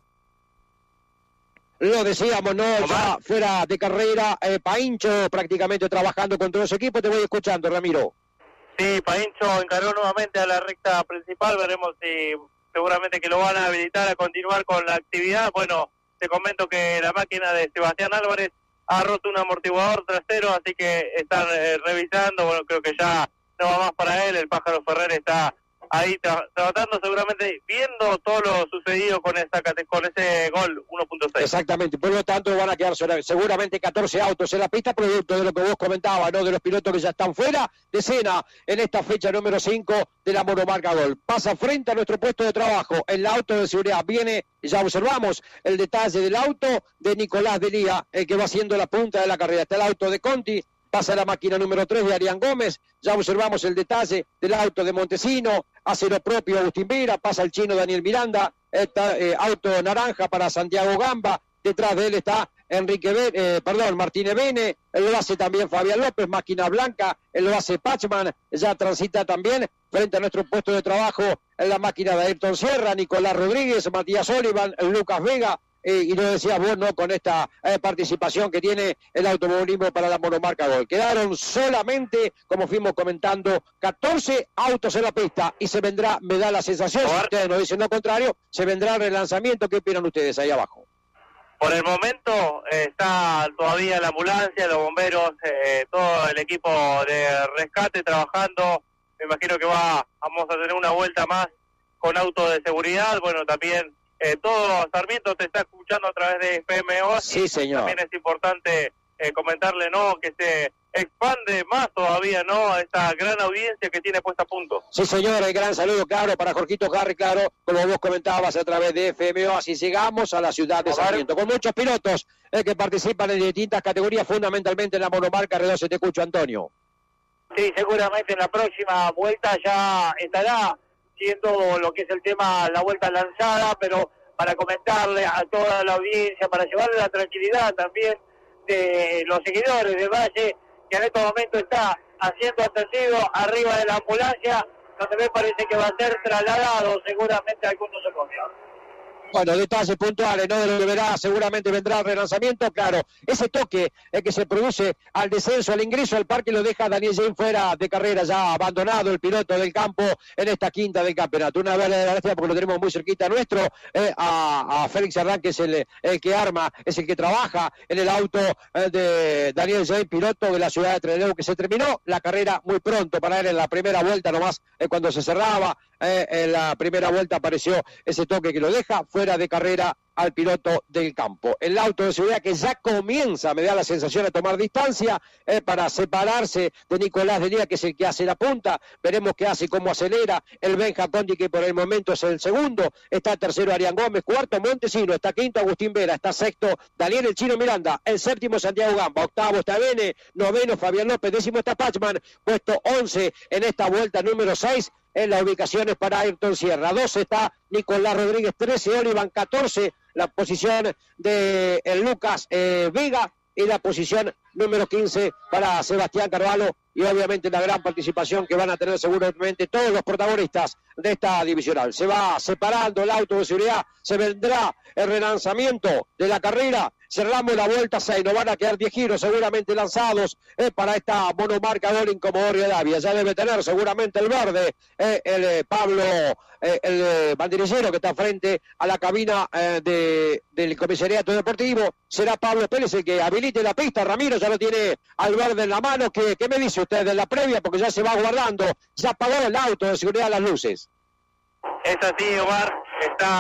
Lo decíamos, ¿no? Ya fuera de carrera, eh, Paincho prácticamente trabajando con todo su equipo. Te voy escuchando, Ramiro.
Sí, Paincho encargó nuevamente a la recta principal. Veremos si seguramente que lo van a habilitar a continuar con la actividad. Bueno, te comento que la máquina de Sebastián Álvarez ha roto un amortiguador trasero, así que están eh, revisando. Bueno, creo que ya no va más para él. El Pájaro Ferrer está ahí tra tratando, seguramente viendo todo lo sucedido con esa con ese gol uno punto seis.
Exactamente, por lo tanto van a quedar seguramente catorce autos en la pista, producto de lo que vos comentabas, ¿no? De los pilotos que ya están fuera de escena en esta fecha número cinco de la monomarca Gol. Pasa frente a nuestro puesto de trabajo, el auto de seguridad viene, ya observamos el detalle del auto de Nicolás Delía, el que va haciendo la punta de la carrera. Está el auto de Conti, pasa la máquina número tres de Arián Gómez, ya observamos el detalle del auto de Montesino, hace lo propio Agustín Vera, pasa el chino Daniel Miranda, está, eh, auto naranja para Santiago Gamba, detrás de él está Enrique Be eh, perdón, Martínez Bene, él lo hace también Fabián López, máquina blanca, él lo hace Pachman, ya transita también frente a nuestro puesto de trabajo en la máquina de Ayrton Sierra, Nicolás Rodríguez, Matías Olivan, Lucas Vega. Eh, y lo decías vos, ¿no? Con esta eh, participación que tiene el automovilismo para la monomarca Gol. Quedaron solamente, como fuimos comentando, catorce autos en la pista y se vendrá, me da la sensación, si ustedes nos dicen lo contrario, se vendrá el relanzamiento. ¿Qué opinan ustedes ahí abajo?
Por el momento eh, está todavía la ambulancia, los bomberos, eh, todo el equipo de rescate trabajando. Me imagino que va, vamos a tener una vuelta más con auto de seguridad. Bueno, también Eh, todo Sarmiento te está escuchando a través de F M O.
Sí, señor.
También es importante eh, comentarle, ¿no?, que se expande más todavía, ¿no?, a esta gran audiencia que tiene puesta a punto.
Sí, señor, el gran saludo, claro, para Jorgito Harry, claro, como vos comentabas a través de F M O, así llegamos a la ciudad de Sarmiento, con muchos pilotos eh, que participan en distintas categorías, fundamentalmente en la monomarca R doce. Te escucho, Antonio.
Sí, seguramente en la próxima vuelta ya estará siendo lo que es el tema, la vuelta lanzada, pero para comentarle a toda la audiencia, para llevarle la tranquilidad también de los seguidores de Valle, que en este momento está haciendo atendido arriba de la ambulancia, donde me parece que va a ser trasladado seguramente a algún nosocomio.
Bueno, detalles puntuales, ¿no? De lo que verá, seguramente vendrá el relanzamiento, claro. Ese toque eh, que se produce al descenso, al ingreso al parque, lo deja Daniel James fuera de carrera, ya abandonado el piloto del campo en esta quinta del campeonato. Una verdadera lástima porque lo tenemos muy cerquita nuestro, eh, a, a Félix Arrán, que es el, el que arma, es el que trabaja en el auto eh, de Daniel James, piloto de la ciudad de Trelew, que se terminó la carrera muy pronto para él en la primera vuelta nomás, eh, cuando se cerraba, eh, en la primera vuelta apareció ese toque que lo deja fuera de carrera al piloto del campo. El auto de seguridad que ya comienza, me da la sensación, a tomar distancia eh, para separarse de Nicolás Delía, que es el que hace la punta. Veremos qué hace, cómo acelera el Benja Conti, que por el momento es el segundo. Está tercero Arián Gómez, cuarto Montesino, está quinto Agustín Vera, está sexto Daniel el Chino Miranda, el séptimo Santiago Gamba, octavo está Bene, noveno Fabián López, décimo está Pachman, puesto once en esta vuelta número seis. En las ubicaciones para Ayrton Sierra. doce está Nicolás Rodríguez, trece Olivan, catorce la posición de el Lucas eh, Vega y la posición número quince para Sebastián Carvalho, y obviamente la gran participación que van a tener seguramente todos los protagonistas de esta divisional. Se va separando el auto de seguridad, se vendrá el relanzamiento de la carrera. Cerramos la vuelta seis, nos van a quedar diez giros seguramente lanzados eh, para esta monomarca Gol en Comodoro Rivadavia. Ya debe tener seguramente el verde, eh, el eh, Pablo, eh, el eh, banderillero que está frente a la cabina eh, de, del comisariato deportivo. Será Pablo Pérez el que habilite la pista. Ramiro ya lo tiene al verde en la mano. ¿Qué, qué me dice usted de la previa? Porque ya se va guardando, ya apagó el auto de seguridad las luces.
Es así, Omar, están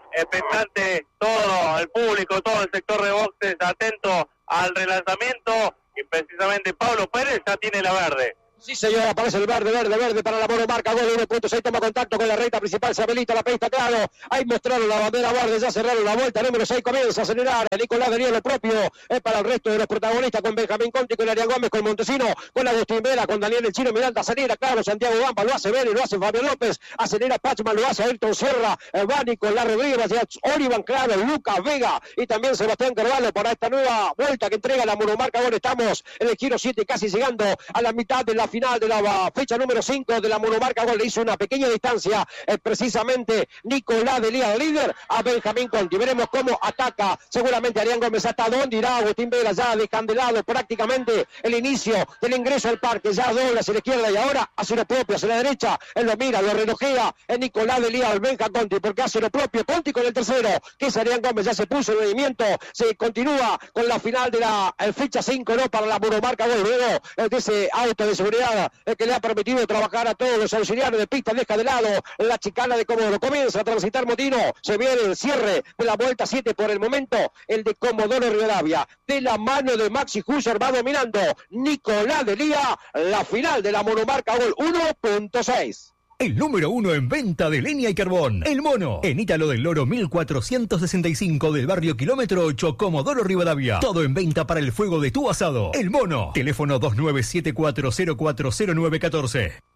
expectante todo el público, todo el sector de boxes, atento al relanzamiento, y precisamente Pablo Pérez ya tiene la verde.
Sí, señor, aparece el verde, verde, verde para la monomarca, gol uno punto seis, toma contacto con la recta principal, se habilita la pista, claro, ahí mostraron la bandera verde, ya cerraron la vuelta, número seis comienza a acelerar, Nicolás Delía lo propio, es para el resto de los protagonistas, con Benjamín Conti, con Arián Gómez, con Montesino, con Agustín Vera, con Daniel El Chino Miranda, acelera, claro, Santiago Gamba, lo hace Vélez, lo hace Fabio López, acelera Pachman, lo hace Ayrton Sierra, Bani con la Rodríguez, Olivan, claro, Lucas Vega, y también Sebastián Carvalho para esta nueva vuelta que entrega la monomarca. Ahora estamos en el giro siete, casi llegando a la mitad de la final de la fecha número cinco de la monomarca. Gol le hizo una pequeña distancia eh, precisamente Nicolás Delía, líder, a Benjamín Conti. Veremos cómo ataca seguramente Arián Gómez, hasta dónde irá Agustín Vera, ya descandelado prácticamente el inicio del ingreso al parque, ya dobla hacia la izquierda y ahora hace lo propio hacia la derecha, él lo mira, lo relojea, es Nicolás Delía, el Benja Conti, porque hace lo propio Conti con el tercero, que es Arián Gómez, ya se puso en movimiento, se continúa con la final de la el fecha cinco, ¿no? Para la monomarca. Gol luego eh, de ese auto de seguridad eh, que le ha permitido trabajar a todos los auxiliares de pista, deja de lado la chicana de Comodoro, comienza a transitar Motino, se viene el cierre de la vuelta siete por el momento, el de Comodoro Rivadavia, de la mano de Maxi Husser va dominando Nicolás Delía, la final de la monomarca. Gol uno punto seis.
El número uno en venta de leña y carbón. El Mono. En Ítalo del Loro mil cuatrocientos sesenta y cinco del barrio Kilómetro ocho, Comodoro Rivadavia. Todo en venta para el fuego de tu asado. El Mono. Teléfono dos nueve siete cuatro cero cuatro cero nueve uno cuatro.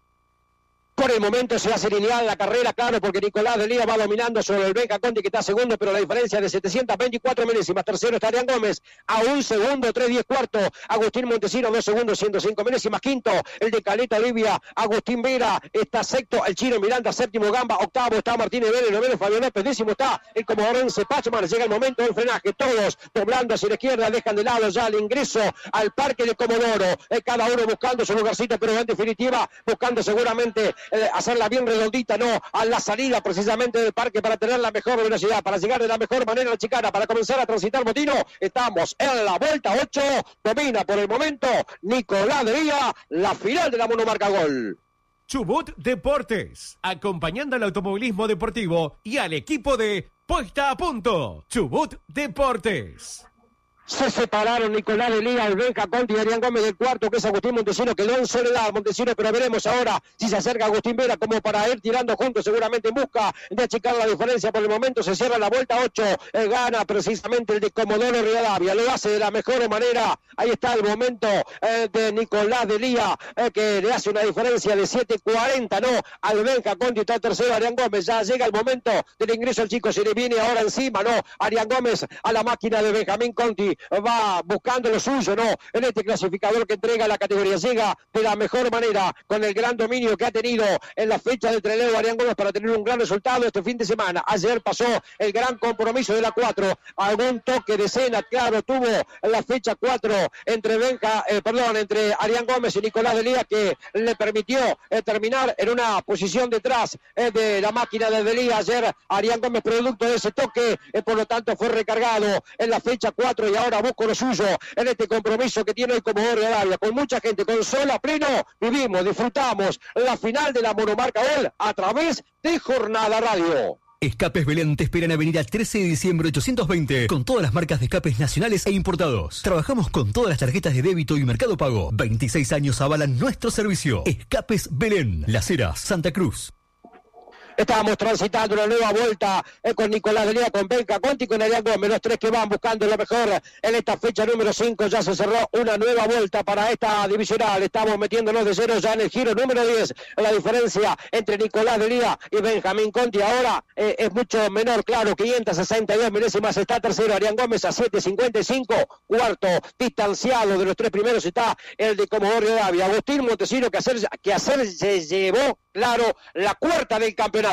Por el momento se hace lineal la carrera, claro, porque Nicolás Delía va dominando sobre el Benja Conti, que está segundo, pero la diferencia de setecientos veinticuatro milésimas. Tercero está Arián Gómez, a un segundo, tres diez cuarto. Agustín Montesino, dos segundos, ciento cinco milésimas. Quinto, el de Caleta Olivia, Agustín Vera, está sexto, el Chino Miranda, séptimo Gamba, octavo está Martínez Vélez, noveno Fabio López, décimo está el comodorense Pachman. Llega el momento del frenaje, todos doblando hacia la izquierda, dejan de lado ya el ingreso al parque de Comodoro, eh, cada uno buscando su lugarcito, pero en definitiva buscando seguramente Eh, hacerla bien redondita, no a la salida precisamente del parque para tener la mejor velocidad, para llegar de la mejor manera a la chicana, para comenzar a transitar Motino. Estamos en la vuelta ocho, domina por el momento Nicolás Delía, la final de la monomarca. Gol.
Chubut Deportes, acompañando al automovilismo deportivo y al equipo de Puesta a Punto. Chubut Deportes.
Se separaron Nicolás Delía, el Benja Conti y Arián Gómez del cuarto, que es Agustín Montesino, quedó en soledad Montesino, pero veremos ahora si se acerca Agustín Vera como para ir tirando juntos, seguramente en busca de achicar la diferencia. Por el momento se cierra la vuelta ocho, eh, gana precisamente el de Comodoro Rivadavia, lo hace de la mejor manera. Ahí está el momento eh, de Nicolás Delía, eh, que le hace una diferencia de siete cuarenta, ¿no? Al Benja Conti, está el tercero Arián Gómez, ya llega el momento del ingreso al chico, se le viene ahora encima, ¿no? Arián Gómez a la máquina de Benjamín Conti, va buscando lo suyo, ¿no? En este clasificador que entrega la categoría, llega de la mejor manera con el gran dominio que ha tenido en la fecha del trineo Arián Gómez para tener un gran resultado este fin de semana. Ayer pasó el gran compromiso de la cuatro, algún toque de escena, claro, tuvo en la fecha cuatro entre Benja, eh, perdón, entre Arián Gómez y Nicolás Delía, que le permitió eh, terminar en una posición detrás eh, de la máquina de Delía. Ayer Arián Gómez, producto de ese toque, eh, por lo tanto fue recargado en la fecha cuatro y ahora busca lo suyo en este compromiso que tiene el Comodoro Rivadavia, con mucha gente, con sol a pleno. Vivimos, disfrutamos la final de la monomarca Gol a través de Jornada Radio.
Escapes Belén te espera en Avenida trece de diciembre ochocientos veinte, con todas las marcas de escapes nacionales e importados. Trabajamos con todas las tarjetas de débito y Mercado Pago. veintiséis años avalan nuestro servicio. Escapes Belén, Las Heras, Santa Cruz.
Estábamos transitando una nueva vuelta eh, con Nicolás Delía, con Benja Conti y con Arián Gómez, los tres que van buscando lo mejor en esta fecha número cinco. Ya se cerró una nueva vuelta para esta divisional. Estamos metiéndonos de cero ya en el giro número diez. La diferencia entre Nicolás Delía y Benjamín Conti ahora eh, es mucho menor, claro, quinientos sesenta y dos milésimas. Está tercero Arián Gómez a siete cincuenta y cinco. Cuarto, distanciado de los tres primeros, está el de Comodoro Rivadavia. Agustín Montesino, que hacer, que hacer se llevó, claro, la cuarta del campeonato.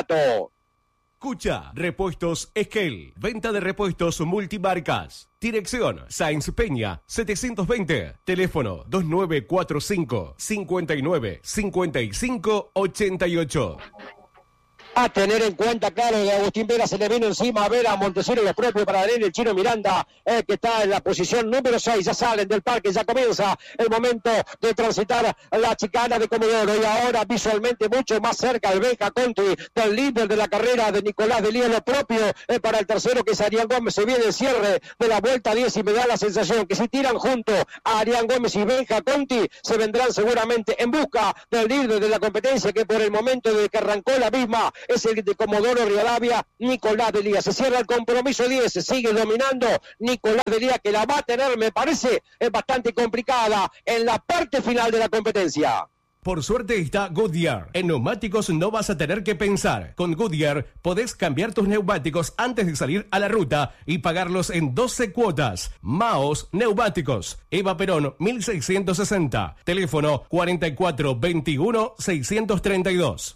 Cucha, Repuestos Esquel, venta de repuestos multimarcas. Dirección, Sáenz Peña, setecientos veinte. Teléfono dos nueve cuatro cinco, cincuenta y nueve, cincuenta y cinco, ochenta y ocho.
a tener en cuenta, claro, de Agustín Vera se le vino encima a ver a Montesino, lo propio para Daniel el Chino Miranda, eh, que está en la posición número seis, ya salen del parque, ya comienza el momento de transitar la chicana de Comodoro, y ahora visualmente mucho más cerca el Benja Conti, del líder de la carrera de Nicolás de Lía, lo propio eh, para el tercero, que es Arián Gómez. Se viene el cierre de la vuelta diez y me da la sensación que si tiran junto a Arián Gómez y Benja Conti, se vendrán seguramente en busca del líder de la competencia, que por el momento de que arrancó la misma es el de Comodoro Rivadavia, Nicolás de Lía. Se cierra el compromiso diez, se sigue dominando Nicolás de Lía, que la va a tener, me parece, es bastante complicada en la parte final de la competencia.
Por suerte está Goodyear. En neumáticos no vas a tener que pensar. Con Goodyear podés cambiar tus neumáticos antes de salir a la ruta y pagarlos en doce cuotas. Maos Neumáticos. Eva Perón, mil seiscientos sesenta. Teléfono cuarenta y cuatro veintiuno seiscientos treinta y dos.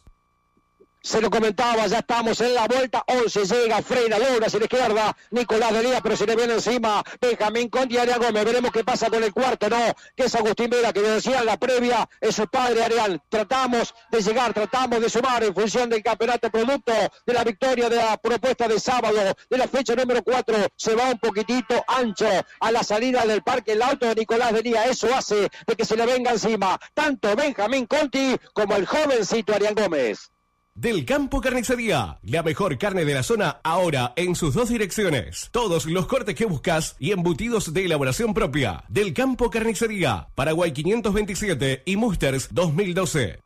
Se lo comentaba, ya estamos en la vuelta once, llega, frena, logra hacia la izquierda, Nicolás de Lía, pero se le viene encima Benjamín Conti y Arián Gómez. Veremos qué pasa con el cuarto, no, que es Agustín Vera, que lo decía en la previa, es su padre Arián. Tratamos de llegar, tratamos de sumar en función del campeonato, producto de la victoria de la propuesta de sábado, de la fecha número cuatro, se va un poquitito ancho a la salida del parque el auto de Nicolás de Lía. Eso hace de que se le venga encima tanto Benjamín Conti como el jovencito Arián Gómez.
Del Campo Carnicería, la mejor carne de la zona ahora en sus dos direcciones. Todos los cortes que buscas y embutidos de elaboración propia. Del Campo Carnicería, Paraguay quinientos veintisiete y Musters dos mil doce.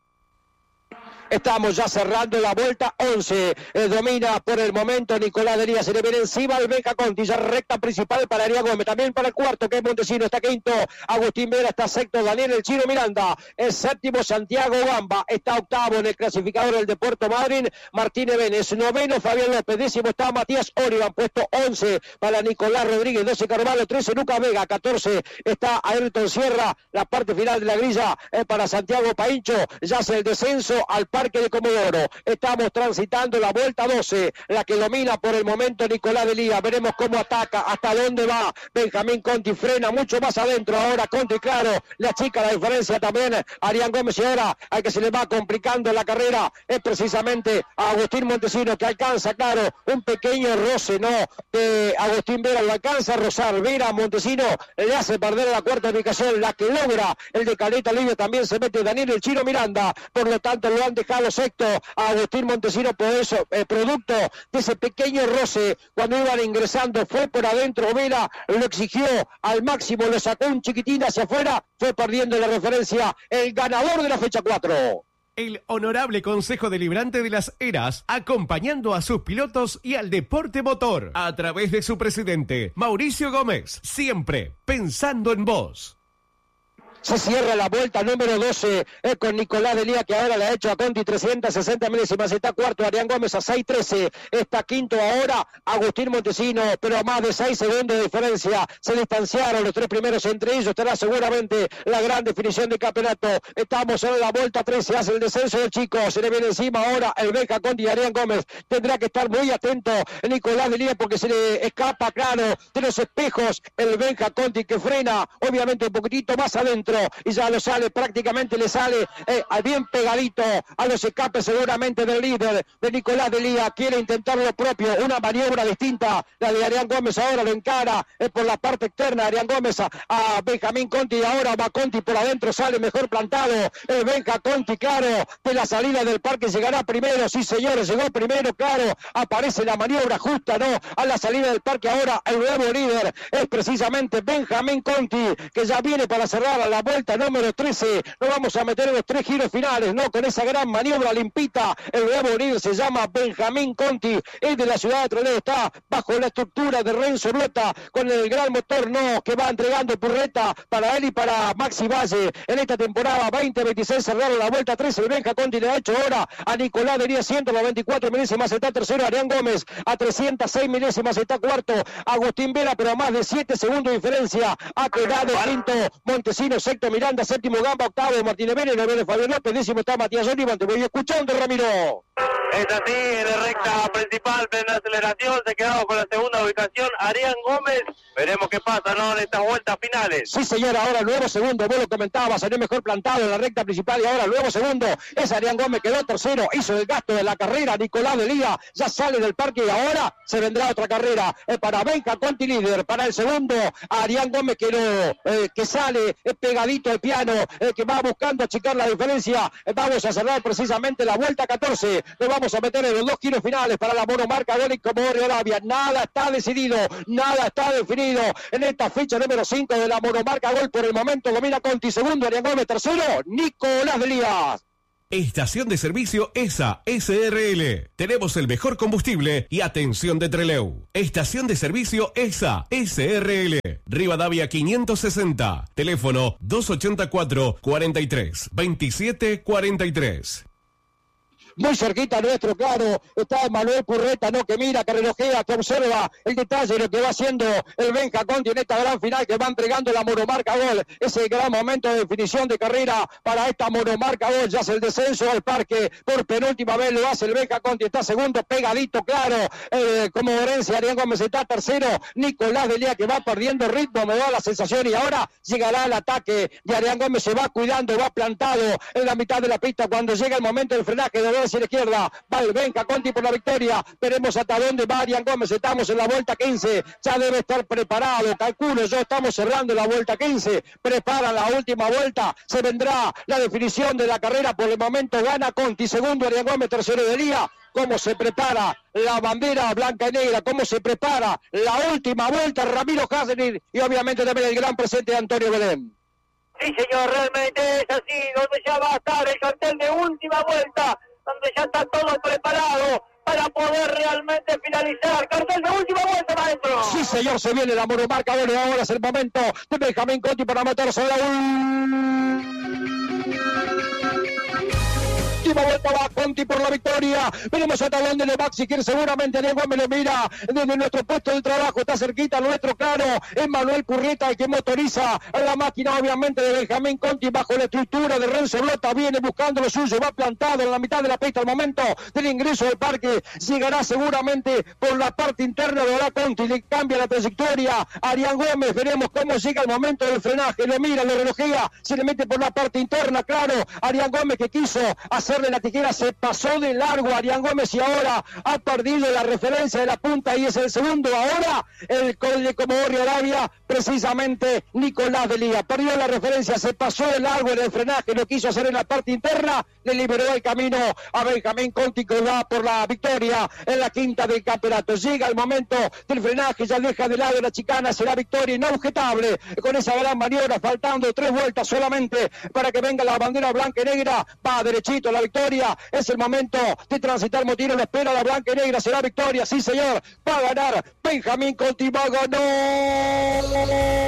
Estamos ya cerrando la vuelta once. Eh, domina por el momento Nicolás de Lía. Se le viene encima el Benja Conti. Ya recta principal para Arián Gómez. También para el cuarto, que es Montesino. Está quinto Agustín Vera. Está sexto Daniel el Chino Miranda. Es séptimo Santiago Gamba. Está octavo en el clasificador el de Puerto Madryn, Martínez Vélez. Noveno Fabián López. Décimo está Matías Olivan. Puesto once para Nicolás Rodríguez. doce Carvalho. trece Lucas Vega. catorce está Ayrton Sierra. La parte final de la grilla es para Santiago Paincho. Ya hace el descenso al parque de Comodoro. Estamos transitando la vuelta doce, la que domina por el momento Nicolás de Lía. Veremos cómo ataca, hasta dónde va Benjamín Conti. Frena mucho más adentro ahora Conti, claro, la chica, la diferencia también Arián Gómez, y ahora al que se le va complicando la carrera es precisamente a Agustín Montesino, que alcanza, claro, un pequeño roce, ¿no? De Agustín Vera, lo alcanza a rozar. Vera Montesino le hace perder la cuarta ubicación, la que logra el de Caleta Livio. También se mete Daniel el Chino Miranda, por lo tanto lo han dejado sexto a Agustín Montesino por eso, eh, producto de ese pequeño roce cuando iban ingresando. Fue por adentro, Vera lo exigió al máximo, lo sacó un chiquitín hacia afuera, fue perdiendo la referencia el ganador de la fecha cuatro.
El Honorable Consejo Deliberante de las Heras, acompañando a sus pilotos y al deporte motor, a través de su presidente, Mauricio Gómez, siempre pensando en vos.
Se cierra la vuelta número doce eh, con Nicolás de Lía, que ahora le ha hecho a Conti trescientas sesenta milésimas. Está cuarto Arián Gómez a seis trece. Está quinto ahora Agustín Montesino, pero a más de seis segundos de diferencia. Se distanciaron los tres primeros entre ellos. Estará seguramente la gran definición del campeonato. Estamos en la vuelta trece. Hace el descenso del chico. Se le viene encima ahora el Benja Conti y Arián Gómez. Tendrá que estar muy atento Nicolás de Lía, porque se le escapa, claro, de los espejos el Benja Conti, que frena obviamente un poquitito más adentro. Y ya lo sale, prácticamente le sale eh, bien pegadito a los escapes seguramente del líder de Nicolás de Lía. Quiere intentar lo propio, una maniobra distinta, la de Arián Gómez. Ahora lo encara eh, por la parte externa Arián Gómez a, a Benjamín Conti, y ahora va Conti por adentro, sale mejor plantado el Benja Conti, claro, de la salida del parque llegará primero. Sí señores, llegó primero, claro, aparece la maniobra justa, ¿no? A la salida del parque ahora el nuevo líder es precisamente Benjamín Conti, que ya viene para cerrar a la vuelta número trece. Nos vamos a meter en los tres giros finales, ¿no? Con esa gran maniobra limpita. El nuevo líder se llama Benjamín Conti, es de la ciudad de Trelew, está bajo la estructura de Renzo Rueta, con el gran motor, ¿no? Que va entregando Purreta para él y para Maxi Valle. En esta temporada veinte veintiséis cerraron la vuelta trece. El Benja Conti le ha hecho ahora a Nicolás de Lía ciento noventa y cuatro milésimas. Está tercero Arián Gómez a trescientas seis milésimas. Está cuarto Agustín Vera, pero a más de siete segundos de diferencia. Ha quedado quinto Montesino, sexto Miranda, séptimo Gamba, octavo Martínez Vélez, noveno Fabián López, décimo está Matías Olivan. Te voy escuchando, Ramiro.
Es así, en la recta principal, plena aceleración, se quedaba con la segunda ubicación Arián Gómez. Veremos qué pasa, ¿no?, en estas vueltas finales.
Sí, señor, ahora el nuevo segundo, vos lo comentabas, salió mejor plantado en la recta principal y ahora el nuevo segundo es Arián Gómez, quedó tercero, hizo el gasto de la carrera, Nicolás Delía ya sale del parque y ahora se vendrá otra carrera eh, para Benja Conti líder, para el segundo, Arián Gómez que, no, eh, que sale eh, pegadito al piano, eh, que va buscando achicar la diferencia, eh, vamos a cerrar precisamente la vuelta catorce, nos vamos a meter en los dos giros finales para la monomarca Gol y Comodoro Arabia, nada está decidido, nada está definido en esta fecha número cinco de la monomarca Gol. Por el momento domina Conti, segundo Arián Gómez, tercero Nicolás Delías.
Estación de servicio E S A S R L. Tenemos el mejor combustible y atención de Trelew. Estación de servicio E S A S R L. Rivadavia quinientos sesenta. Teléfono dos ochenta y cuatro, cuarenta y tres, veintisiete cuarenta y tres.
Muy cerquita nuestro, claro, está Manuel Purreta, ¿no? Que mira, que relojea, que observa el detalle de lo que va haciendo el Benja Conti en esta gran final que va entregando la monomarca Gol. Ese gran momento de definición de carrera para esta monomarca Gol. Ya hace el descenso al parque por penúltima vez, lo hace el Benja Conti, está segundo, pegadito, claro, eh, como herencia, Arián Gómez está tercero, Nicolás Delía que va perdiendo ritmo, me da la sensación, y ahora llegará el ataque de Arián Gómez, se va cuidando, va plantado en la mitad de la pista cuando llega el momento del frenaje de hacia la izquierda, va el Benja Conti por la victoria, veremos hasta dónde va Arián Gómez, estamos en la vuelta quince, ya debe estar preparado, calculo yo, estamos cerrando la vuelta quince, prepara la última vuelta, se vendrá la definición de la carrera, por el momento gana Conti, segundo Arián Gómez, tercero Delía. Cómo se prepara la bandera blanca y negra, cómo se prepara la última vuelta, Ramiro Hasenir, y obviamente también el gran presente de Antonio Belén.
Sí, señor, realmente es así, donde ya va a estar el cartel de última vuelta, donde ya está todo preparado para poder realmente finalizar. Cartel de última vuelta, maestro.
Sí, señor, se viene la monomarca. Bueno, ahora es el momento de Benjamín Conti para meterse en la última vuelta. Va Conti por la victoria. Veremos hasta dónde le va a exigir seguramente. Arián Gómez le mira desde nuestro puesto de trabajo. Está cerquita nuestro claro. Es Manuel Purreta el que motoriza la máquina, obviamente, de Benjamín Conti bajo la estructura de Renzo Blota. Viene buscando lo suyo. Va plantado en la mitad de la pista al momento del ingreso del parque. Llegará seguramente por la parte interna de la Conti. Le cambia la trayectoria. Arián Gómez. Veremos cómo llega el momento del frenaje. Lo mira, lo relojea. Se le mete por la parte interna. Claro. Arián Gómez que quiso hacerle la tijera. Se pasó de largo Arián Gómez y ahora ha perdido la referencia de la punta y es el segundo. Ahora el gol de Comodoro Arabia, precisamente Nicolás Delía. Perdió la referencia, se pasó de largo en el frenaje, lo quiso hacer en la parte interna, le liberó el camino a Benjamín Conti que va por la victoria en la quinta del campeonato. Llega el momento del frenaje, ya deja de lado la chicana, será victoria inobjetable con esa gran maniobra, faltando tres vueltas solamente para que venga la bandera blanca y negra. Va derechito la victoria, es el momento de transitar Motino, la espera la blanca y negra, será victoria, sí señor, va a ganar Benjamín Conti, va a ganar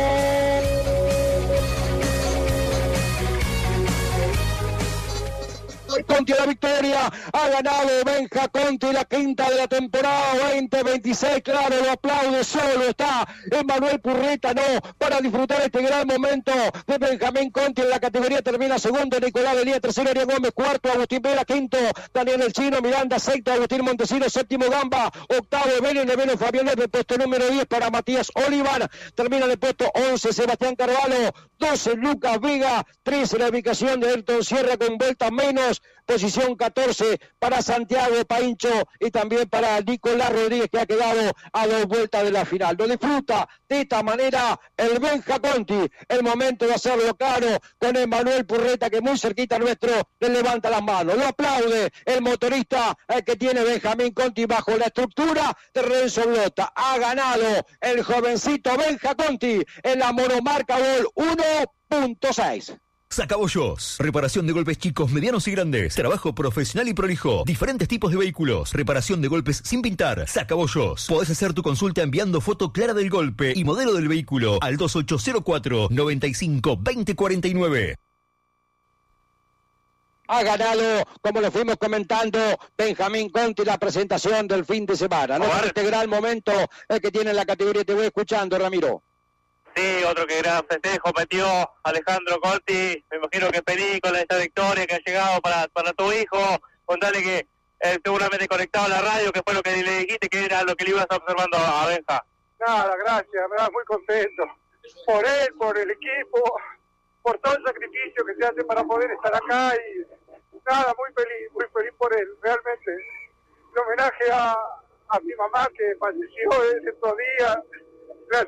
Conti a la victoria, ha ganado Benja Conti la quinta de la temporada veinte veintiséis, claro, lo aplaude, solo está Manuel Purreta, no, para disfrutar este gran momento de Benjamín Conti en la categoría, termina segundo Nicolás Delía, tercero Arián Gómez, cuarto Agustín Vela, quinto Daniel El Chino, Miranda, sexto Agustín Montesino, séptimo Gamba, octavo Belén, noveno Fabián López, puesto número diez para Matías Olivar, termina en el puesto once Sebastián Carvalho, doce Lucas Vega, trece la ubicación de Ayrton Sierra con vuelta menos, posición catorce para Santiago Paincho y también para Nicolás Rodríguez que ha quedado a dos vueltas de la final. Lo disfruta de esta manera el Benja Conti, el momento de hacerlo claro con Manuel Purreta que muy cerquita nuestro le levanta las manos, lo aplaude el motorista el que tiene Benjamín Conti bajo la estructura de Renzo Blota. Ha ganado el jovencito Benja Conti en la monomarca Gol uno punto seis.
Sacabollos. Reparación de golpes chicos, medianos y grandes. Trabajo profesional y prolijo. Diferentes tipos de vehículos. Reparación de golpes sin pintar. Sacabollos. Podés hacer tu consulta enviando foto clara del golpe y modelo del vehículo al dos ocho cero cuatro, noventa y cinco, veinte cuarenta y nueve.
Ha ganado, como le fuimos comentando, Benjamín Conti la presentación del fin de semana. ¿No? Este gran momento el que tiene la categoría. Te voy escuchando, Ramiro.
Sí, otro que gran festejo metió Alejandro Conti. Me imagino que feliz con esta victoria que ha llegado para, para tu hijo. Contale que eh, seguramente conectado a la radio, que fue lo que le dijiste, que era lo que le ibas observando a Benja.
Nada, gracias, me da muy contento. Por él, por el equipo, por todo el sacrificio que se hace para poder estar acá y nada, muy feliz, muy feliz por él, realmente. En homenaje a, a mi mamá que falleció en estos días, la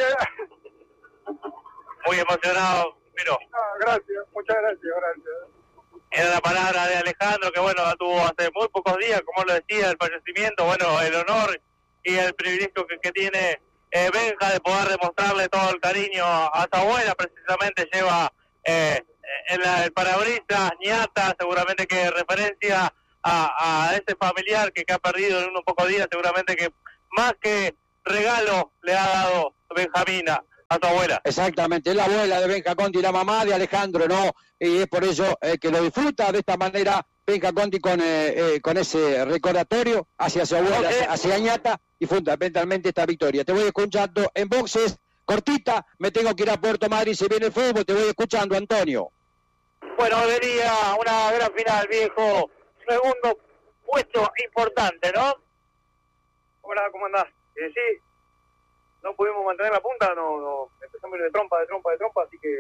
cebolla.
Muy emocionado, pero...
Ah, gracias, muchas gracias, gracias.
Era la palabra de Alejandro, que bueno, tuvo hace muy pocos días, como lo decía, el fallecimiento, bueno, el honor y el privilegio que, que tiene eh, Benja de poder demostrarle todo el cariño a su abuela. Precisamente lleva eh, en la, el parabrisas, ñata, seguramente que referencia a, a ese familiar que, que ha perdido en unos pocos días, seguramente que más que regalo le ha dado Benjamina a tu abuela.
Exactamente, es la abuela de Benja Conti, la mamá de Alejandro, ¿no? Y es por eso eh, que lo disfruta de esta manera Benja Conti con, eh, eh, con ese recordatorio hacia su abuela,
Okay.
hacia, hacia ñata y fundamentalmente esta victoria. Te voy escuchando en boxes, cortita, me tengo que ir a Puerto Madrid, se viene el fútbol, te voy escuchando, Antonio.
Bueno, venía una gran final, viejo. Segundo puesto importante, ¿no?
Hola, ¿cómo andás? Eh, sí, no pudimos mantener la punta, no, no empezamos a ir de trompa, de trompa, de trompa, así que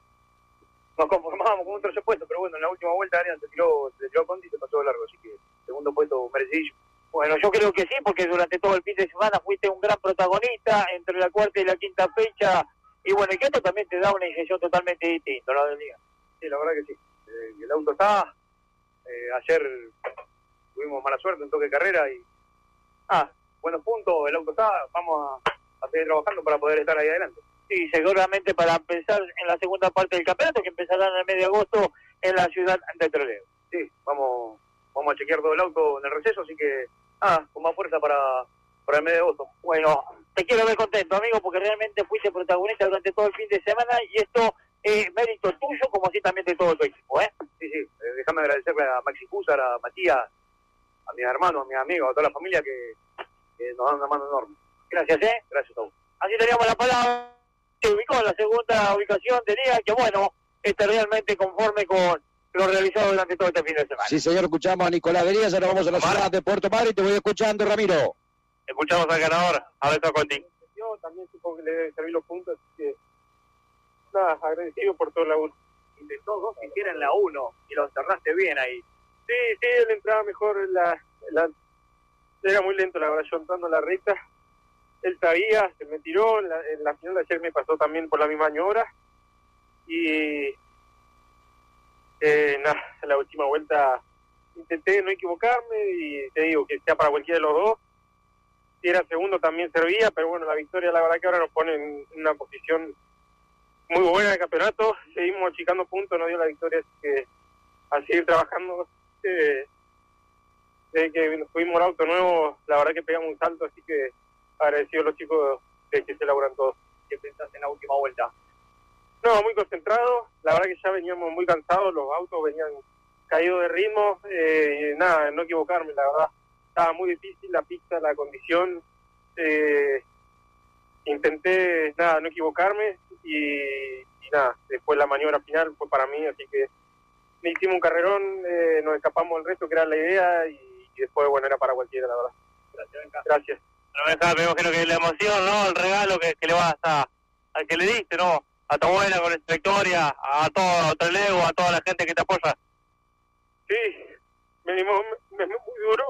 nos conformábamos con un tercer puesto, pero bueno, en la última vuelta Arian se tiró, se tiró a Conti y se pasó de largo, así que segundo puesto merecidillo.
Bueno, yo creo que sí, porque durante todo el fin de semana fuiste un gran protagonista entre la cuarta y la quinta fecha, y bueno, y que esto también te da una inyección totalmente distinta, ¿no, Delía?
Sí, la verdad que sí. Eh, el auto está, eh, ayer tuvimos mala suerte, un toque de carrera y, ah, buenos puntos, el auto está, vamos a, a seguir trabajando para poder estar ahí adelante.
Sí, seguramente para empezar en la segunda parte del campeonato, que empezará en el mes de agosto en la ciudad de Trelew.
Sí, vamos vamos a chequear todo el auto en el receso, así que, ah, con más fuerza para, para el mes de agosto.
Bueno, te quiero ver contento, amigo, porque realmente fuiste protagonista durante todo el fin de semana y esto es mérito tuyo como así también de todo tu equipo, ¿eh?
Sí, sí, eh, déjame agradecerle a Maxi Cúzar, a Matías, a mis hermanos, a mis amigos, a toda la familia que, que nos dan una mano enorme.
Gracias, ¿eh?
Gracias a todos.
Así teníamos la palabra. Se ubicó en la segunda ubicación de Liga, que bueno, está realmente conforme con lo realizado durante todo este fin de semana.
Sí, señor, escuchamos a Nicolás Verías, ahora vamos a la ciudad de Puerto Madrid, te voy escuchando, Ramiro.
Escuchamos al ganador, Alberto Conti.
Yo también supongo que le debe servir los puntos, así que nada, agradecido por todo el laburo.
Intentó dos que hicieran la uno y lo cerraste bien ahí.
Sí, sí, él entraba mejor en la, en la... Era muy lento, la verdad, yo entrando en la recta. Él sabía, se me tiró, en la, en la final de ayer me pasó también por la misma maniobra. Y eh, nada, en la última vuelta intenté no equivocarme y te digo que sea para cualquiera de los dos. Si era segundo también servía, pero bueno, la victoria la verdad que ahora nos pone en una posición muy buena de campeonato. Seguimos achicando puntos, nos dio la victoria, así que a seguir trabajando. Eh, desde que nos fuimos al auto nuevo, la verdad que pegamos un salto, así que agradecido a los chicos que, que se laburan todos.
¿Qué pensaste en la última vuelta?
No, muy concentrado, la verdad que ya veníamos muy cansados, los autos venían caídos de ritmo, eh, y nada, no equivocarme, la verdad. Estaba muy difícil la pista, la condición, eh, intenté, nada, no equivocarme y, y nada, después la maniobra final fue para mí, así que me hicimos un carrerón, eh, nos escapamos del resto, que era la idea, y, y después, bueno, era para cualquiera, la verdad.
Gracias, Benja.
Gracias.
No, me imagino que la emoción, ¿no? El regalo que, que le vas a, al que le diste, ¿no? A tu abuela con esta victoria, a todo Trelew, a toda la gente que te apoya.
Sí, me animó, me, me muy duro,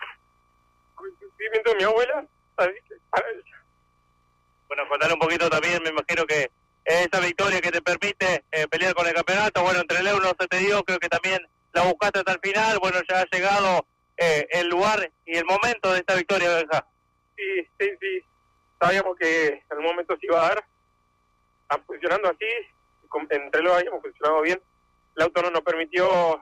con el sufrimiento de mi abuela, así que para ella.
Bueno, contar un poquito también, me imagino que esa victoria que te permite eh, pelear con el campeonato, bueno, en Trelew no se te dio, creo que también la buscaste hasta el final, bueno, ya ha llegado eh, el lugar y el momento de esta victoria, Benja.
Sí, sí, sí, sabíamos que en el momento se iba a dar, a funcionando así, en Trelew habíamos funcionado bien, el auto no nos permitió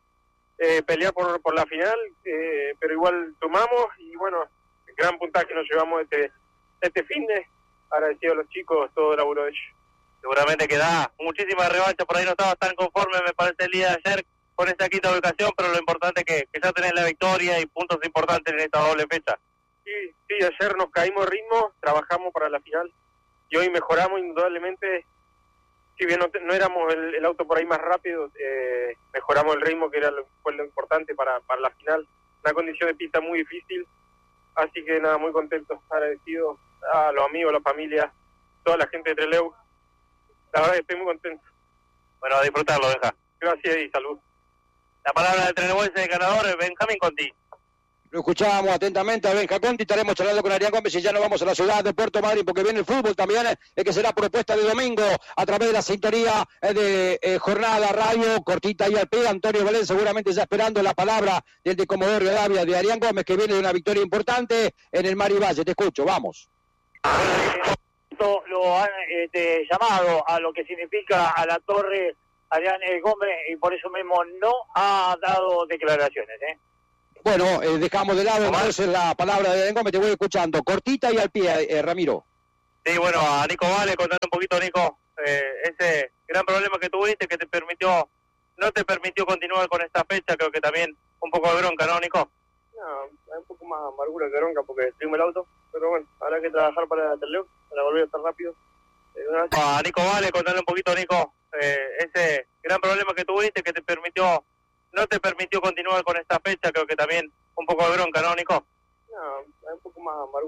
eh, pelear por, por la final, eh, pero igual tomamos y bueno, gran puntaje nos llevamos este, este fin de, agradecido a los chicos, todo el laburo de ellos.
Seguramente que da muchísima revancha, por ahí no estabas tan conforme, me parece, el día de ayer con esta quinta ubicación, pero lo importante es que, que ya tenés la victoria y puntos importantes en esta doble fecha.
Sí, sí, ayer nos caímos de ritmo, trabajamos para la final y hoy mejoramos indudablemente. Si bien no, te, no éramos el, el auto por ahí más rápido, eh, mejoramos el ritmo, que era lo, fue lo importante para, para la final. una condición de pista muy difícil, así que nada, muy contento, agradecido a los amigos, a la familia, toda la gente de Trelew, la verdad que estoy muy contento.
Bueno, a disfrutarlo, deja.
Gracias y salud.
La palabra del trelewense ganador es Benjamín Conti.
Lo escuchábamos atentamente a Benja Conti, estaremos charlando con Adrián Gómez y ya nos vamos a la ciudad de Puerto Madryn porque viene el fútbol también, eh, que será propuesta de domingo a través de la sintonía eh, de eh, Jornada Radio, cortita y al pie. Antonio Belén seguramente ya esperando la palabra del de Comodoro Rivadavia de Adrián Gómez, que viene de una victoria importante en el Mari Valle. Te escucho, vamos.
Lo han este, llamado a lo que significa a la torre Adrián eh, Gómez y por eso mismo no ha dado declaraciones, ¿eh?
Bueno, eh, dejamos de lado entonces la palabra de Adrián Gómez, te voy escuchando, cortita y al pie, eh, Ramiro.
Sí, bueno, a Nico Vale, contando un poquito, Nico, eh, ese gran problema que tuviste que te permitió, no te permitió continuar con esta fecha, creo que también un poco de bronca, ¿no, Nico?
No, hay un poco más amargura que bronca porque destruimos el auto, pero bueno, habrá que trabajar para Trelew, para volver a estar rápido. Eh, una vez...
A Nico Vale, contando un poquito, Nico, eh, ese gran problema que tuviste que te permitió, no te permitió continuar con esta fecha, creo que también un poco de bronca, ¿no, Nico?
No, hay un poco más amargura.